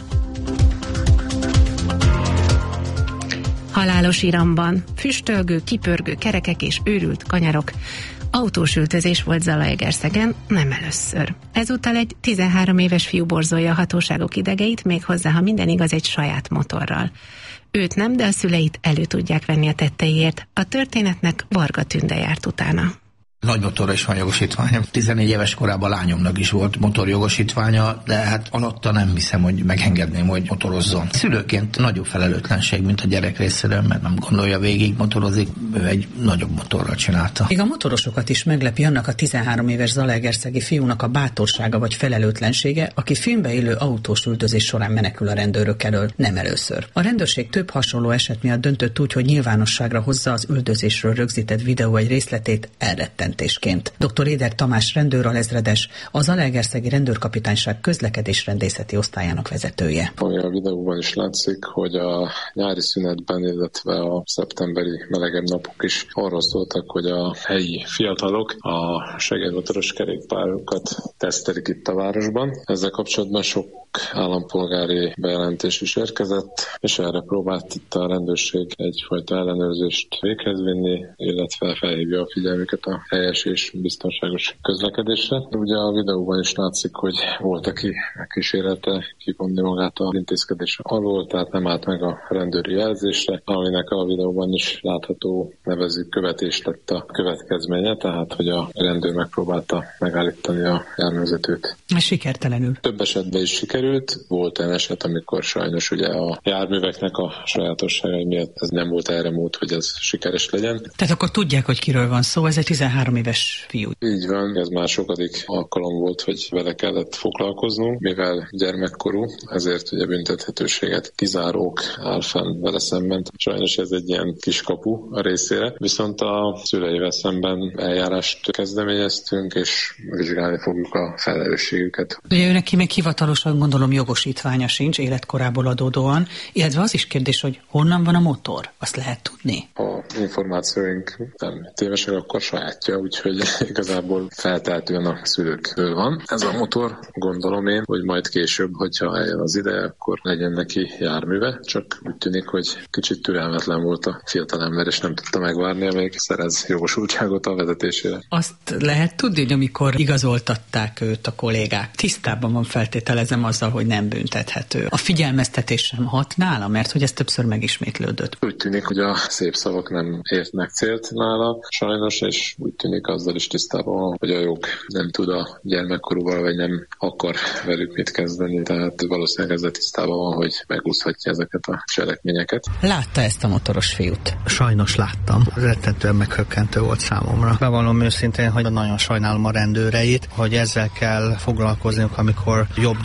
Halálos iramban, füstölgő, kipörgő kerekek és őrült kanyarok. Autós ültözés volt Zalaegerszegen, nem először. Ezúttal egy tizenhárom éves fiú borzolja a hatóságok idegeit, méghozzá, ha minden igaz, egy saját motorral. Őt nem, de a szüleit elő tudják venni a tetteiért. A történetnek Varga Tünde járt utána. Nagy motorra is van jogosítványa. tizennégy éves korában lányomnak is volt motorjogosítványa, de hát alatta nem hiszem, hogy megengedném, hogy motorozzon. Szülőként nagyobb felelőtlenség, mint a gyerek részéről, mert nem gondolja végig motorozik, ő egy nagyobb motorral csinálta. Még a motorosokat is meglepi annak a tizenhárom éves zalaegerszegi fiúnak a bátorsága vagy felelőtlensége, aki filmbe élő autós üldözés során menekül a rendőrök elől, nem először. A rendőrség több hasonló eset miatt döntött úgy, hogy nyilvánosságra hozza az üldözésről rögzített videó egy részletét elretten. doktor Éder Tamás rendőralezredes, a Zalaegerszegi Rendőrkapitányság közlekedésrendészeti osztályának vezetője. Ami a videóban is látszik, hogy a nyári szünetben, illetve a szeptemberi melegebb napok is arról szóltak, hogy a helyi fiatalok a segédmotoros kerékpárokat tesztelik itt a városban. Ezzel kapcsolatban sok állampolgári bejelentés is érkezett, és erre próbált itt a rendőrség egyfajta ellenőrzést véghez vinni, illetve felhívja a figyelmüket a helyes és biztonságos közlekedésre. Ugye a videóban is látszik, hogy volt, aki kísérlelte kivonni magát az intézkedés alól, tehát nem állt meg a rendőri jelzésre, aminek a videóban is látható nevező követés lett a következménye, tehát hogy a rendőr megpróbálta megállítani a járművezetőt. Sikertelenül. Több esetben is sikerült. Volt olyan eset, amikor sajnos ugye a járműveknek a sajátosságai miatt ez nem volt erre mód, hogy ez sikeres legyen. Tehát akkor tudják, hogy kiről van szó, ez egy tizenhárom éves fiú. Így van, ez már sokadik alkalom volt, hogy vele kellett foglalkoznunk, mivel gyermekkorú, ezért ugye büntethetőséget kizárók áll fenn vele szemben. Sajnos ez egy ilyen kiskapu a részére, viszont a szüleivel szemben eljárást kezdeményeztünk, és vizsgálni fogjuk a felelősségüket. Ugye ő neki még hivatalosan gondolom jogosítványa sincs, életkorából adódóan, illetve az is kérdés, hogy honnan van a motor, azt lehet tudni? A információink nem tévesek, akkor sajátja, úgyhogy igazából feltehetően a szülőkből van. Ez a motor, gondolom én, hogy majd később, hogyha eljön az ideje, akkor legyen neki járműve, csak úgy tűnik, hogy kicsit türelmetlen volt a fiatalember, és nem tudta megvárni, amíg szerez jogosultságot a vezetésére. Azt lehet tudni, hogy amikor igazoltatták őt a kollégák, tisztában van, feltételezem azzal, hogy nem büntethető. A figyelmeztetés sem hat nála, mert hogy ez többször megismétlődött. Úgy tűnik, hogy a szép szavak nem értnek célt nála, sajnos, és úgy tűnik azzal is tisztában van, hogy a jog nem tud a gyermekkorúval, vagy nem akar velük mit kezdeni, tehát valószínűleg ezzel tisztában van, hogy megúszhatja ezeket a cselekményeket. Látta ezt a motoros fiút? Sajnos láttam. Rettentően meghökkentő volt számomra. Bevallom őszintén, hogy nagyon sajnálom a rendőreit, hogy ezzel kell foglalkozniuk, amikor jobb dolguk is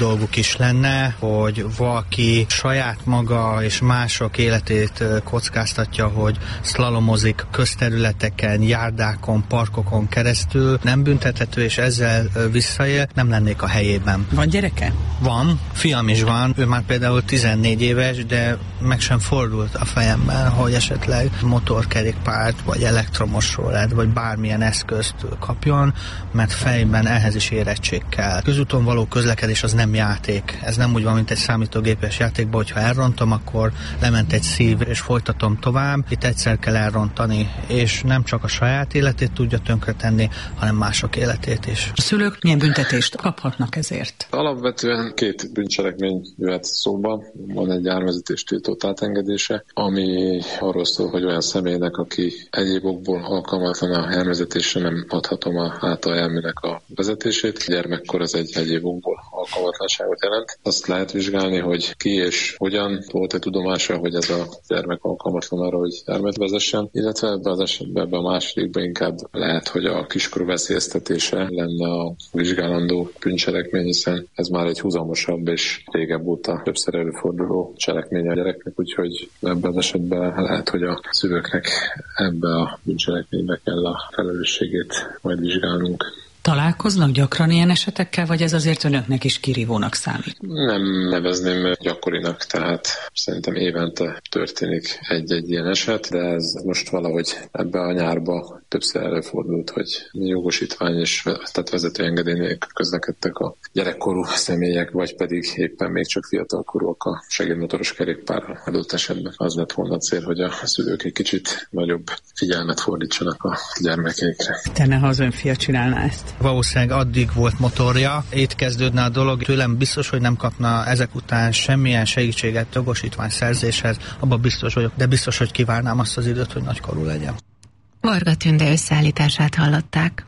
is lenne, hogy valaki saját maga és mások életét kockáztatja, hogy szlalomozik közterületeken, járdákon, parkokon keresztül, nem büntethető, és ezzel visszaél, nem lennék a helyében. Van gyereke? Van, fiam is van, ő már például tizennégy éves, de meg sem fordult a fejemben, hogy esetleg motorkerékpárt, vagy elektromos rollert, vagy bármilyen eszközt kapjon, mert fejben ehhez is érettség kell. Közúton való közlekedés az nem játék. Ez nem úgy van, mint egy számítógépes játékban, hogyha elrontom, akkor lement egy szív, és folytatom tovább. Itt egyszer kell elrontani, és nem csak a saját életét tudja tönkretenni, hanem mások életét is. A szülők milyen büntetést kaphatnak ezért? Alapvetően két bűncselekmény jöhet szóba. Van egy járművezetés tiltott átengedése, ami arról szól, hogy olyan személynek, aki egyéb okból alkalmatlan a járművezetésre, nem adhatom át a járműnek a vezetését. Gyermekkor ez egy egyéb okból alkalmatlanságot jelent. Azt lehet vizsgálni, hogy ki és hogyan volt-e tudomása, hogy ez a gyermek alkalmatlan arra, hogy járművet vezessen, illetve ebben az esetben, ebben a másodikban inkább lehet, hogy a kiskorú veszélyeztetése lenne a vizsgálandó bűncselekmény, hiszen ez már egy húzamosabb és régebb óta többször előforduló cselekmény a gyereknek, úgyhogy ebben az esetben lehet, hogy a szülőknek ebbe a bűncselekménybe kell a felelősségét majd vizsgálnunk. Találkoznak gyakran ilyen esetekkel, vagy ez azért önöknek is kirívónak számít? Nem nevezném gyakorinak, tehát szerintem évente történik egy-egy ilyen eset, de ez most valahogy ebbe a nyárba többször előfordult, hogy jogosítvány és tehát vezetőengedély nélkül közlekedtek a gyerekkorú személyek, vagy pedig éppen még csak fiatalkorúak a segédmotoros kerékpárral. Adott esetben az lett volna a cél, hogy a szülők egy kicsit nagyobb figyelmet fordítsanak a gyermekeikre. Tenne, ha az ön fia csinálná ezt? Valószínűleg addig volt motorja, itt kezdődne a dolog, tőlem biztos, hogy nem kapna ezek után semmilyen segítséget jogosítvány szerzéshez, abban biztos vagyok, de biztos, hogy kívánám azt az időt, hogy nagykorú legyen. Varga Tünde összeállítását hallották.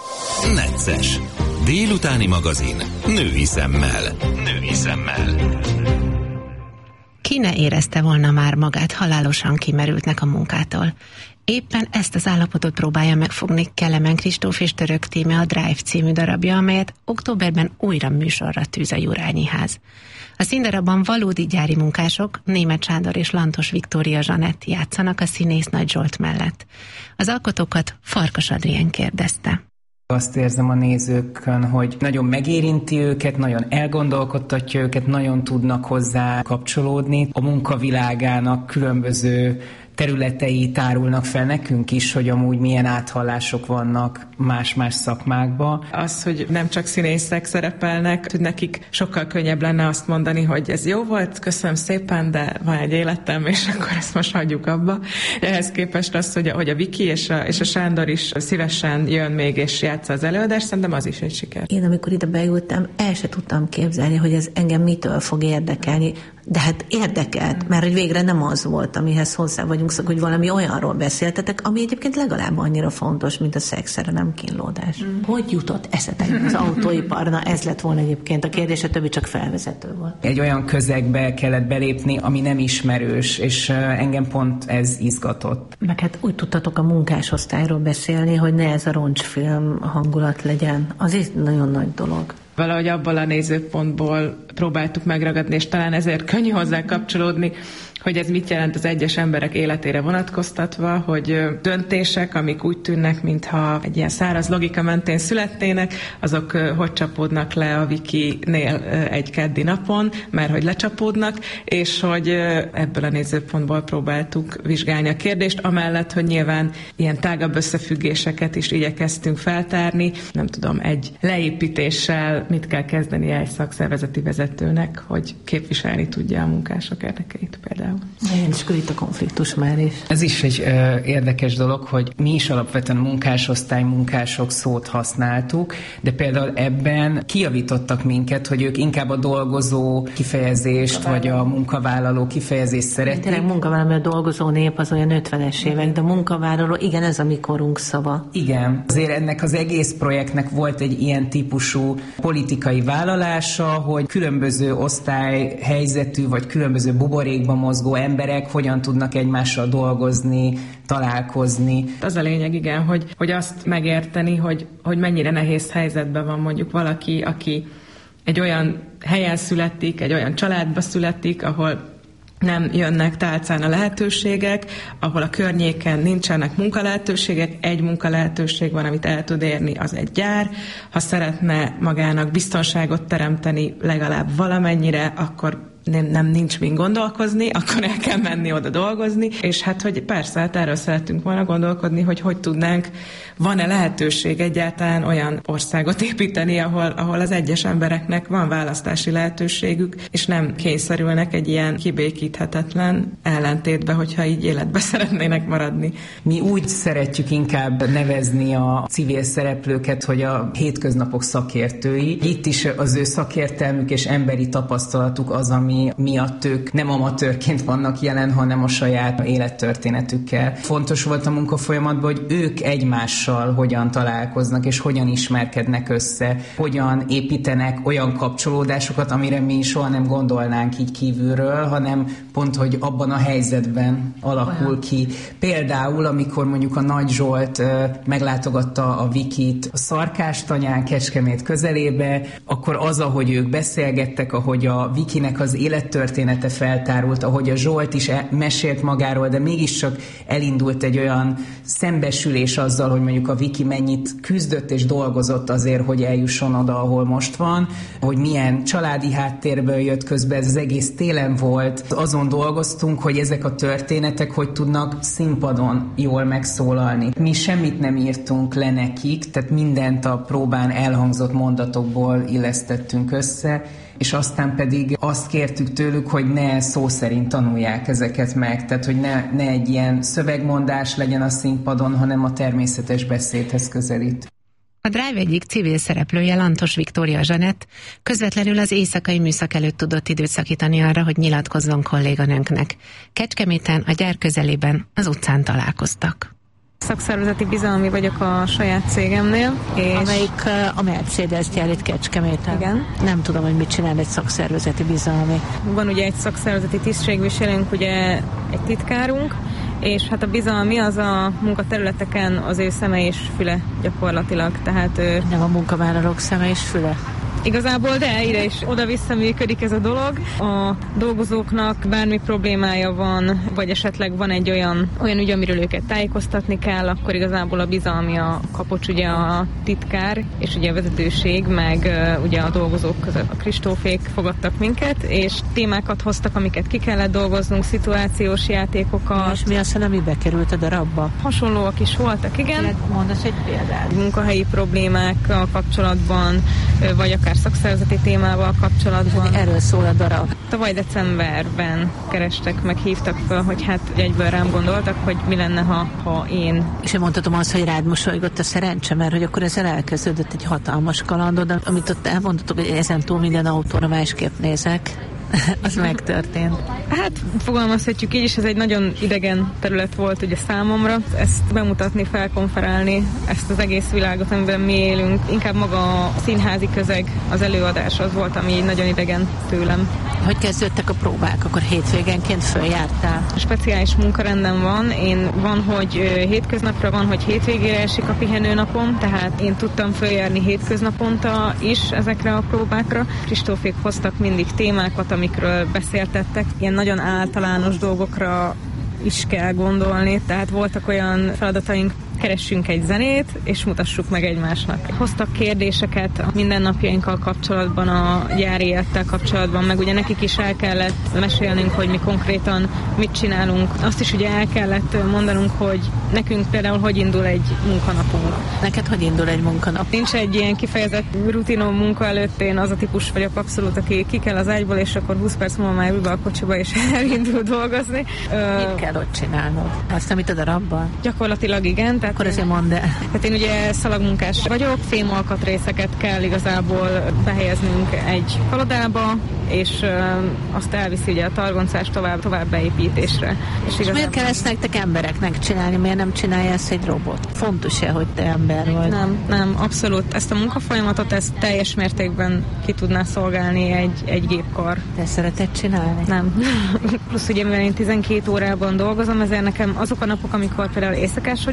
Necces. Délutáni magazin. Női szemmel. Női szemmel. Ki ne érezte volna már magát halálosan kimerültnek a munkától. Éppen ezt az állapotot próbálja megfogni Kelemen Kristóf és Török Tíme a Drive című darabja, amelyet októberben újra műsorra tűz a Jurányi Ház. A színdarabban valódi gyári munkások, Németh Sándor és Lantos Viktória Zsanett játszanak a színész Nagy Zsolt mellett. Az alkotókat Farkas Adrien kérdezte. Azt érzem a nézőkön, hogy nagyon megérinti őket, nagyon elgondolkodtatja őket, nagyon tudnak hozzá kapcsolódni. A munkavilágának különböző területei tárulnak fel nekünk is, hogy amúgy milyen áthallások vannak más-más szakmákban. Az, hogy nem csak színészek szerepelnek, hogy nekik sokkal könnyebb lenne azt mondani, hogy ez jó volt, köszönöm szépen, de van egy életem, és akkor ezt most hagyjuk abba. Ehhez képest az, hogy a, hogy a Viki és a, és a Sándor is szívesen jön még és játsza az előadást, szerintem az is egy siker. Én amikor ide beültem, el se tudtam képzelni, hogy ez engem mitől fog érdekelni, de hát érdekelt, mert hogy végre nem az volt, amihez hozzá vagyunk szok, hogy valami olyanról beszéltetek, ami egyébként legalább annyira fontos, mint a szexszerelem kínlódás. Mm. Hogy jutott eszetekbe az autóiparna? Ez lett volna egyébként a kérdés, a többi csak felvezető volt. Egy olyan közegbe kellett belépni, ami nem ismerős, és engem pont ez izgatott. Meg hát úgy tudtatok a munkásosztályról beszélni, hogy ne ez a roncsfilm hangulat legyen. Az is nagyon nagy dolog. Valahogy abból a nézőpontból próbáltuk megragadni, és talán ezért könnyű hozzá kapcsolódni, hogy ez mit jelent az egyes emberek életére vonatkoztatva, hogy döntések, amik úgy tűnnek, mintha egy ilyen száraz logika mentén születnének, azok hogy csapódnak le a Vikinél egy keddi napon, mert hogy lecsapódnak, és hogy ebből a nézőpontból próbáltuk vizsgálni a kérdést, amellett, hogy nyilván ilyen tágabb összefüggéseket is igyekeztünk feltárni. Nem tudom, egy leépítéssel mit kell kezdeni egy szakszervezeti vezetőnek, hogy képviselni tudja a munkások érdekeit például. Igen, és itt a konfliktus már is. Ez is egy ö, érdekes dolog, hogy mi is alapvetően munkásosztály, munkások szót használtuk, de például ebben kijavítottak minket, hogy ők inkább a dolgozó kifejezést, vagy a munkavállaló kifejezést szeretnék. Tényleg munkavállaló, a dolgozó nép az olyan ötvenes évek, de a munkavállaló, igen, ez a mi korunk szava. Igen, azért ennek az egész projektnek volt egy ilyen típusú politikai vállalása, hogy különböző osztályhelyzetű, vagy különböző buborékban mozgó emberek hogyan tudnak egymással dolgozni, találkozni. Az a lényeg, igen, hogy, hogy azt megérteni, hogy, hogy mennyire nehéz helyzetben van mondjuk valaki, aki egy olyan helyen születik, egy olyan családba születik, ahol nem jönnek tálcán a lehetőségek, ahol a környéken nincsenek munkalehetőségek, egy munkalehetőség van, amit el tud érni, az egy gyár. Ha szeretne magának biztonságot teremteni legalább valamennyire, akkor nem, nem nincs mind gondolkozni, akkor el kell menni oda dolgozni, és hát, hogy persze, hát erről szeretünk volna gondolkodni, hogy hogy tudnánk, van-e lehetőség egyáltalán olyan országot építeni, ahol, ahol az egyes embereknek van választási lehetőségük, és nem kényszerülnek egy ilyen kibékíthetetlen ellentétbe, hogyha így életbe szeretnének maradni. Mi úgy szeretjük inkább nevezni a civil szereplőket, hogy a hétköznapok szakértői. Itt is az ő szakértelmük és emberi tapasztalatuk az, ami miatt ők nem amatőrként vannak jelen, hanem a saját élettörténetükkel. Fontos volt a munkafolyamatban, hogy ők egymással hogyan találkoznak, és hogyan ismerkednek össze, hogyan építenek olyan kapcsolódásokat, amire mi soha nem gondolnánk így kívülről, hanem pont, hogy abban a helyzetben alakul ki. Például, amikor mondjuk a Nagy Zsolt meglátogatta a Vikit a Szarkástanyán, Kecskemét közelébe, akkor az, ahogy ők beszélgettek, ahogy a Vikinek az élettörténete feltárult, ahogy a Zsolt is mesélt magáról, de mégiscsak elindult egy olyan szembesülés azzal, hogy mondjuk a Viki mennyit küzdött és dolgozott azért, hogy eljusson oda, ahol most van, hogy milyen családi háttérből jött közben, ez az egész télen volt. Azon dolgoztunk, hogy ezek a történetek hogy tudnak színpadon jól megszólalni. Mi semmit nem írtunk le nekik, tehát mindent a próbán elhangzott mondatokból illesztettünk össze, és aztán pedig azt kértük tőlük, hogy ne szó szerint tanulják ezeket meg, tehát hogy ne, ne egy ilyen szövegmondás legyen a színpadon, hanem a természetes beszédhez közelít. A Drive egyik civil szereplője, Lantos Viktória Zsanett közvetlenül az éjszakai műszak előtt tudott időt szakítani arra, hogy nyilatkozzon kolléganőnknek. Kecskeméten, a gyár közelében, az utcán találkoztak. Szakszervezeti bizalmi vagyok a saját cégemnél. És amelyik a Mercedes gyár itt Kecskeméten. Igen. Nem tudom, hogy mit csinál egy szakszervezeti bizalmi. Van ugye egy szakszervezeti tisztségviselőnk, ugye egy titkárunk, és hát a bizalmi az a munkaterületeken az ő szeme és füle gyakorlatilag. Tehát ő... Nem a munkavállalók szeme és füle? Igazából, de ide is oda-vissza működik ez a dolog. A dolgozóknak bármi problémája van, vagy esetleg van egy olyan, olyan ügy, amiről őket tájékoztatni kell, akkor igazából a bizalmi a kapocs, ugye a titkár, és ugye a vezetőség, meg uh, ugye a dolgozók között a Kristófék fogadtak minket, és témákat hoztak, amiket ki kellett dolgoznunk, szituációs játékokat. És mi az, hogy mibe került a darabba? Hasonlóak is voltak, igen. Mondasz egy példát. Munkahelyi problémákkal kapcsolatban, vagy akár szakszervezeti témával kapcsolatban. Erről szól a darab. Tavaly decemberben kerestek, meg hívtak fel, hogy hát egyből rám gondoltak, hogy mi lenne, ha, ha én... És én mondhatom azt, hogy rád mosolygott a szerencse, mert hogy akkor ezzel elkezdődött egy hatalmas kalandod, amit ott elmondhatok, hogy ezen túl minden autóra másképp nézek. Az megtörtént. Hát fogalmazhatjuk így is, ez egy nagyon idegen terület volt ugye számomra. Ezt bemutatni, felkonferálni, ezt az egész világot, amiben mi élünk. Inkább maga a színházi közeg, az előadás az volt, ami nagyon idegen tőlem. Hogy kezdődtek a próbák? Akkor hétvégenként följártál? Speciális munkarendem van. Én van, hogy hétköznapra, van, hogy hétvégére esik a pihenőnapom, tehát én tudtam följárni hétköznaponta is ezekre a próbákra. Kristófék hoztak mindig témákat, amikről beszéltettek. Ilyen nagyon általános dolgokra is kell gondolni, tehát voltak olyan feladataink, keressünk egy zenét, és mutassuk meg egymásnak. Hoztak kérdéseket a mindennapjainkkal kapcsolatban, a gyári élettel kapcsolatban, meg ugye nekik is el kellett mesélnünk, hogy mi konkrétan mit csinálunk. Azt is ugye el kellett mondanunk, hogy nekünk például hogy indul egy munkanapunk. Neked hogy indul egy munkanap? Nincs egy ilyen kifejezett rutinom munka előtt, én az a típus vagyok abszolút, aki ki kell az ágyból, és akkor húsz perc múlva már ül be a kocsiba, és elindul dolgozni. Mit kell ott csinálnod? Azt, amit a darabban? Gyakorlatilag igen. Akkor azért mondd el. Tehát én ugye szalagmunkás vagyok, fémalkatrészeket kell igazából behelyeznünk egy kalodába, és uh, azt elviszi ugye a targoncás tovább, tovább beépítésre. És, és miért kell ezt nektek embereknek csinálni? Miért nem csinálja ezt egy robot? Fontos-e, hogy te ember vagy? Nem, nem, abszolút. Ezt a munkafolyamatot ezt teljes mértékben ki tudná szolgálni egy, egy gépkar. Te szereted csinálni? Nem. Plusz ugye, mivel én tizenkét órában dolgozom, ezért nekem azok a napok, amikor például éjszakás vagyok, akkor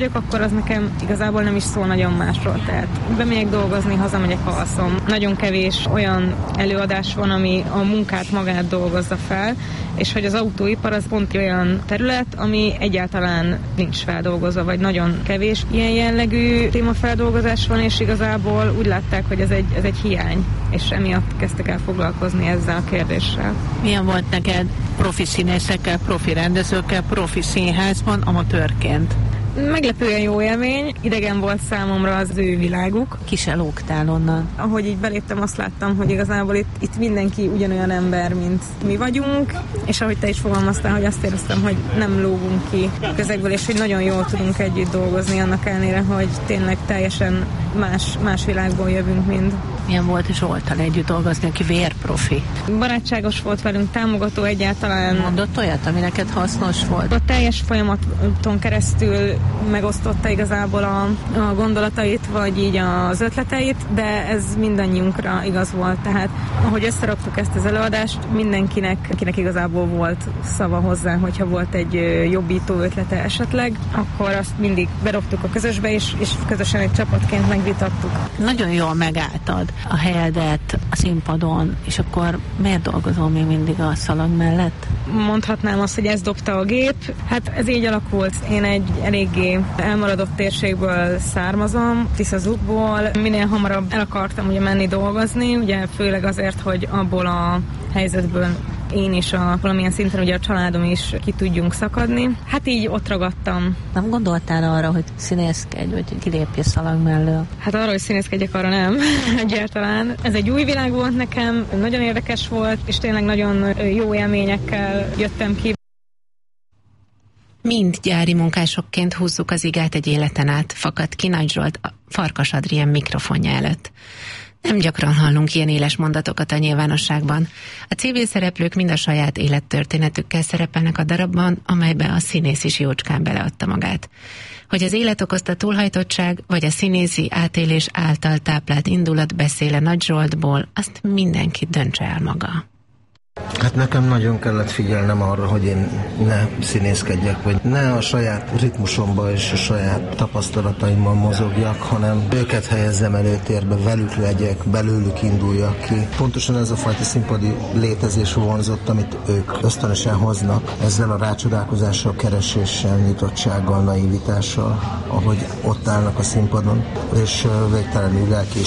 az nekem igazából nem is szól nagyon másról. Tehát bemegyek dolgozni, hazamegyek, alszom. Nagyon kevés olyan előadás van, ami a munkát magát dolgozza fel, és hogy az autóipar az pont olyan terület, ami egyáltalán nincs feldolgozva, vagy nagyon kevés ilyen jellegű témafeldolgozás van, és igazából úgy látták, hogy ez egy, ez egy hiány, és emiatt kezdtek el foglalkozni ezzel a kérdéssel. Milyen volt neked profi színészekkel, profi rendezőkkel, profi színházban, amatőrként? Meglepően jó élmény, idegen volt számomra az ő világuk. Ki se lógtál onnan? Ahogy így beléptem, azt láttam, hogy igazából itt, itt mindenki ugyanolyan ember, mint mi vagyunk, és ahogy te is fogalmaztál, hogy azt éreztem, hogy nem lógunk ki közegből, és hogy nagyon jól tudunk együtt dolgozni, annak ellenére, hogy tényleg teljesen más, más világból jövünk mind. Milyen volt Zsolttal együtt dolgozni, aki vérprofi? Barátságos volt velünk, támogató egyáltalán. Mondott olyat, ami neked hasznos volt? A teljes folyamaton keresztül megosztotta igazából a, a gondolatait, vagy így az ötleteit, de ez mindannyiunkra igaz volt. Tehát ahogy összeraktuk ezt az előadást, mindenkinek akinek igazából volt szava hozzá, hogyha volt egy jobbító ötlete esetleg, akkor azt mindig berobtuk a közösbe, és, és közösen egy csapatként megvitattuk. Nagyon jól megálltad a helyedet a színpadon, és akkor miért dolgozol még mindig a szalag mellett? Mondhatnám azt, hogy ez dobta a gép. Hát ez így alakult. Én egy eléggé elmaradott térségből származom, Tiszazukból. Minél hamarabb el akartam ugye menni dolgozni, ugye főleg azért, hogy abból a helyzetből én is a, valamilyen szinten ugye a családom is ki tudjunk szakadni. Hát így ott ragadtam. Nem gondoltál arra, hogy színészkedj, vagy kilépj a szalag mellől? Hát arra, hogy színészkedjek, arra nem. Egyáltalán. Ez egy új világ volt nekem, nagyon érdekes volt, és tényleg nagyon jó élményekkel jöttem ki. Mind gyári munkásokként húzzuk az igát egy életen át, fakadt ki Nagy Zsolt a Farkas Adrien mikrofonja előtt. Nem gyakran hallunk ilyen éles mondatokat a nyilvánosságban. A civil szereplők mind a saját élettörténetükkel szerepelnek a darabban, amelybe a színész is jócskán beleadta magát. Hogy az élet okozta túlhajtottság, vagy a színészi átélés által táplált indulat beszéle Nagy Zsoltból, azt mindenki döntse el maga. Hát nekem nagyon kellett figyelnem arra, hogy én ne színészkedjek, vagy ne a saját ritmusomba és a saját tapasztalataimmal mozogjak, hanem őket helyezzem előtérbe, velük legyek, belőlük induljak ki. Pontosan ez a fajta színpadi létezés vonzott, amit ők ösztönösen hoznak, ezzel a rácsodálkozással, kereséssel, nyitottsággal, naivitással, ahogy ott állnak a színpadon, és végtelenül lelki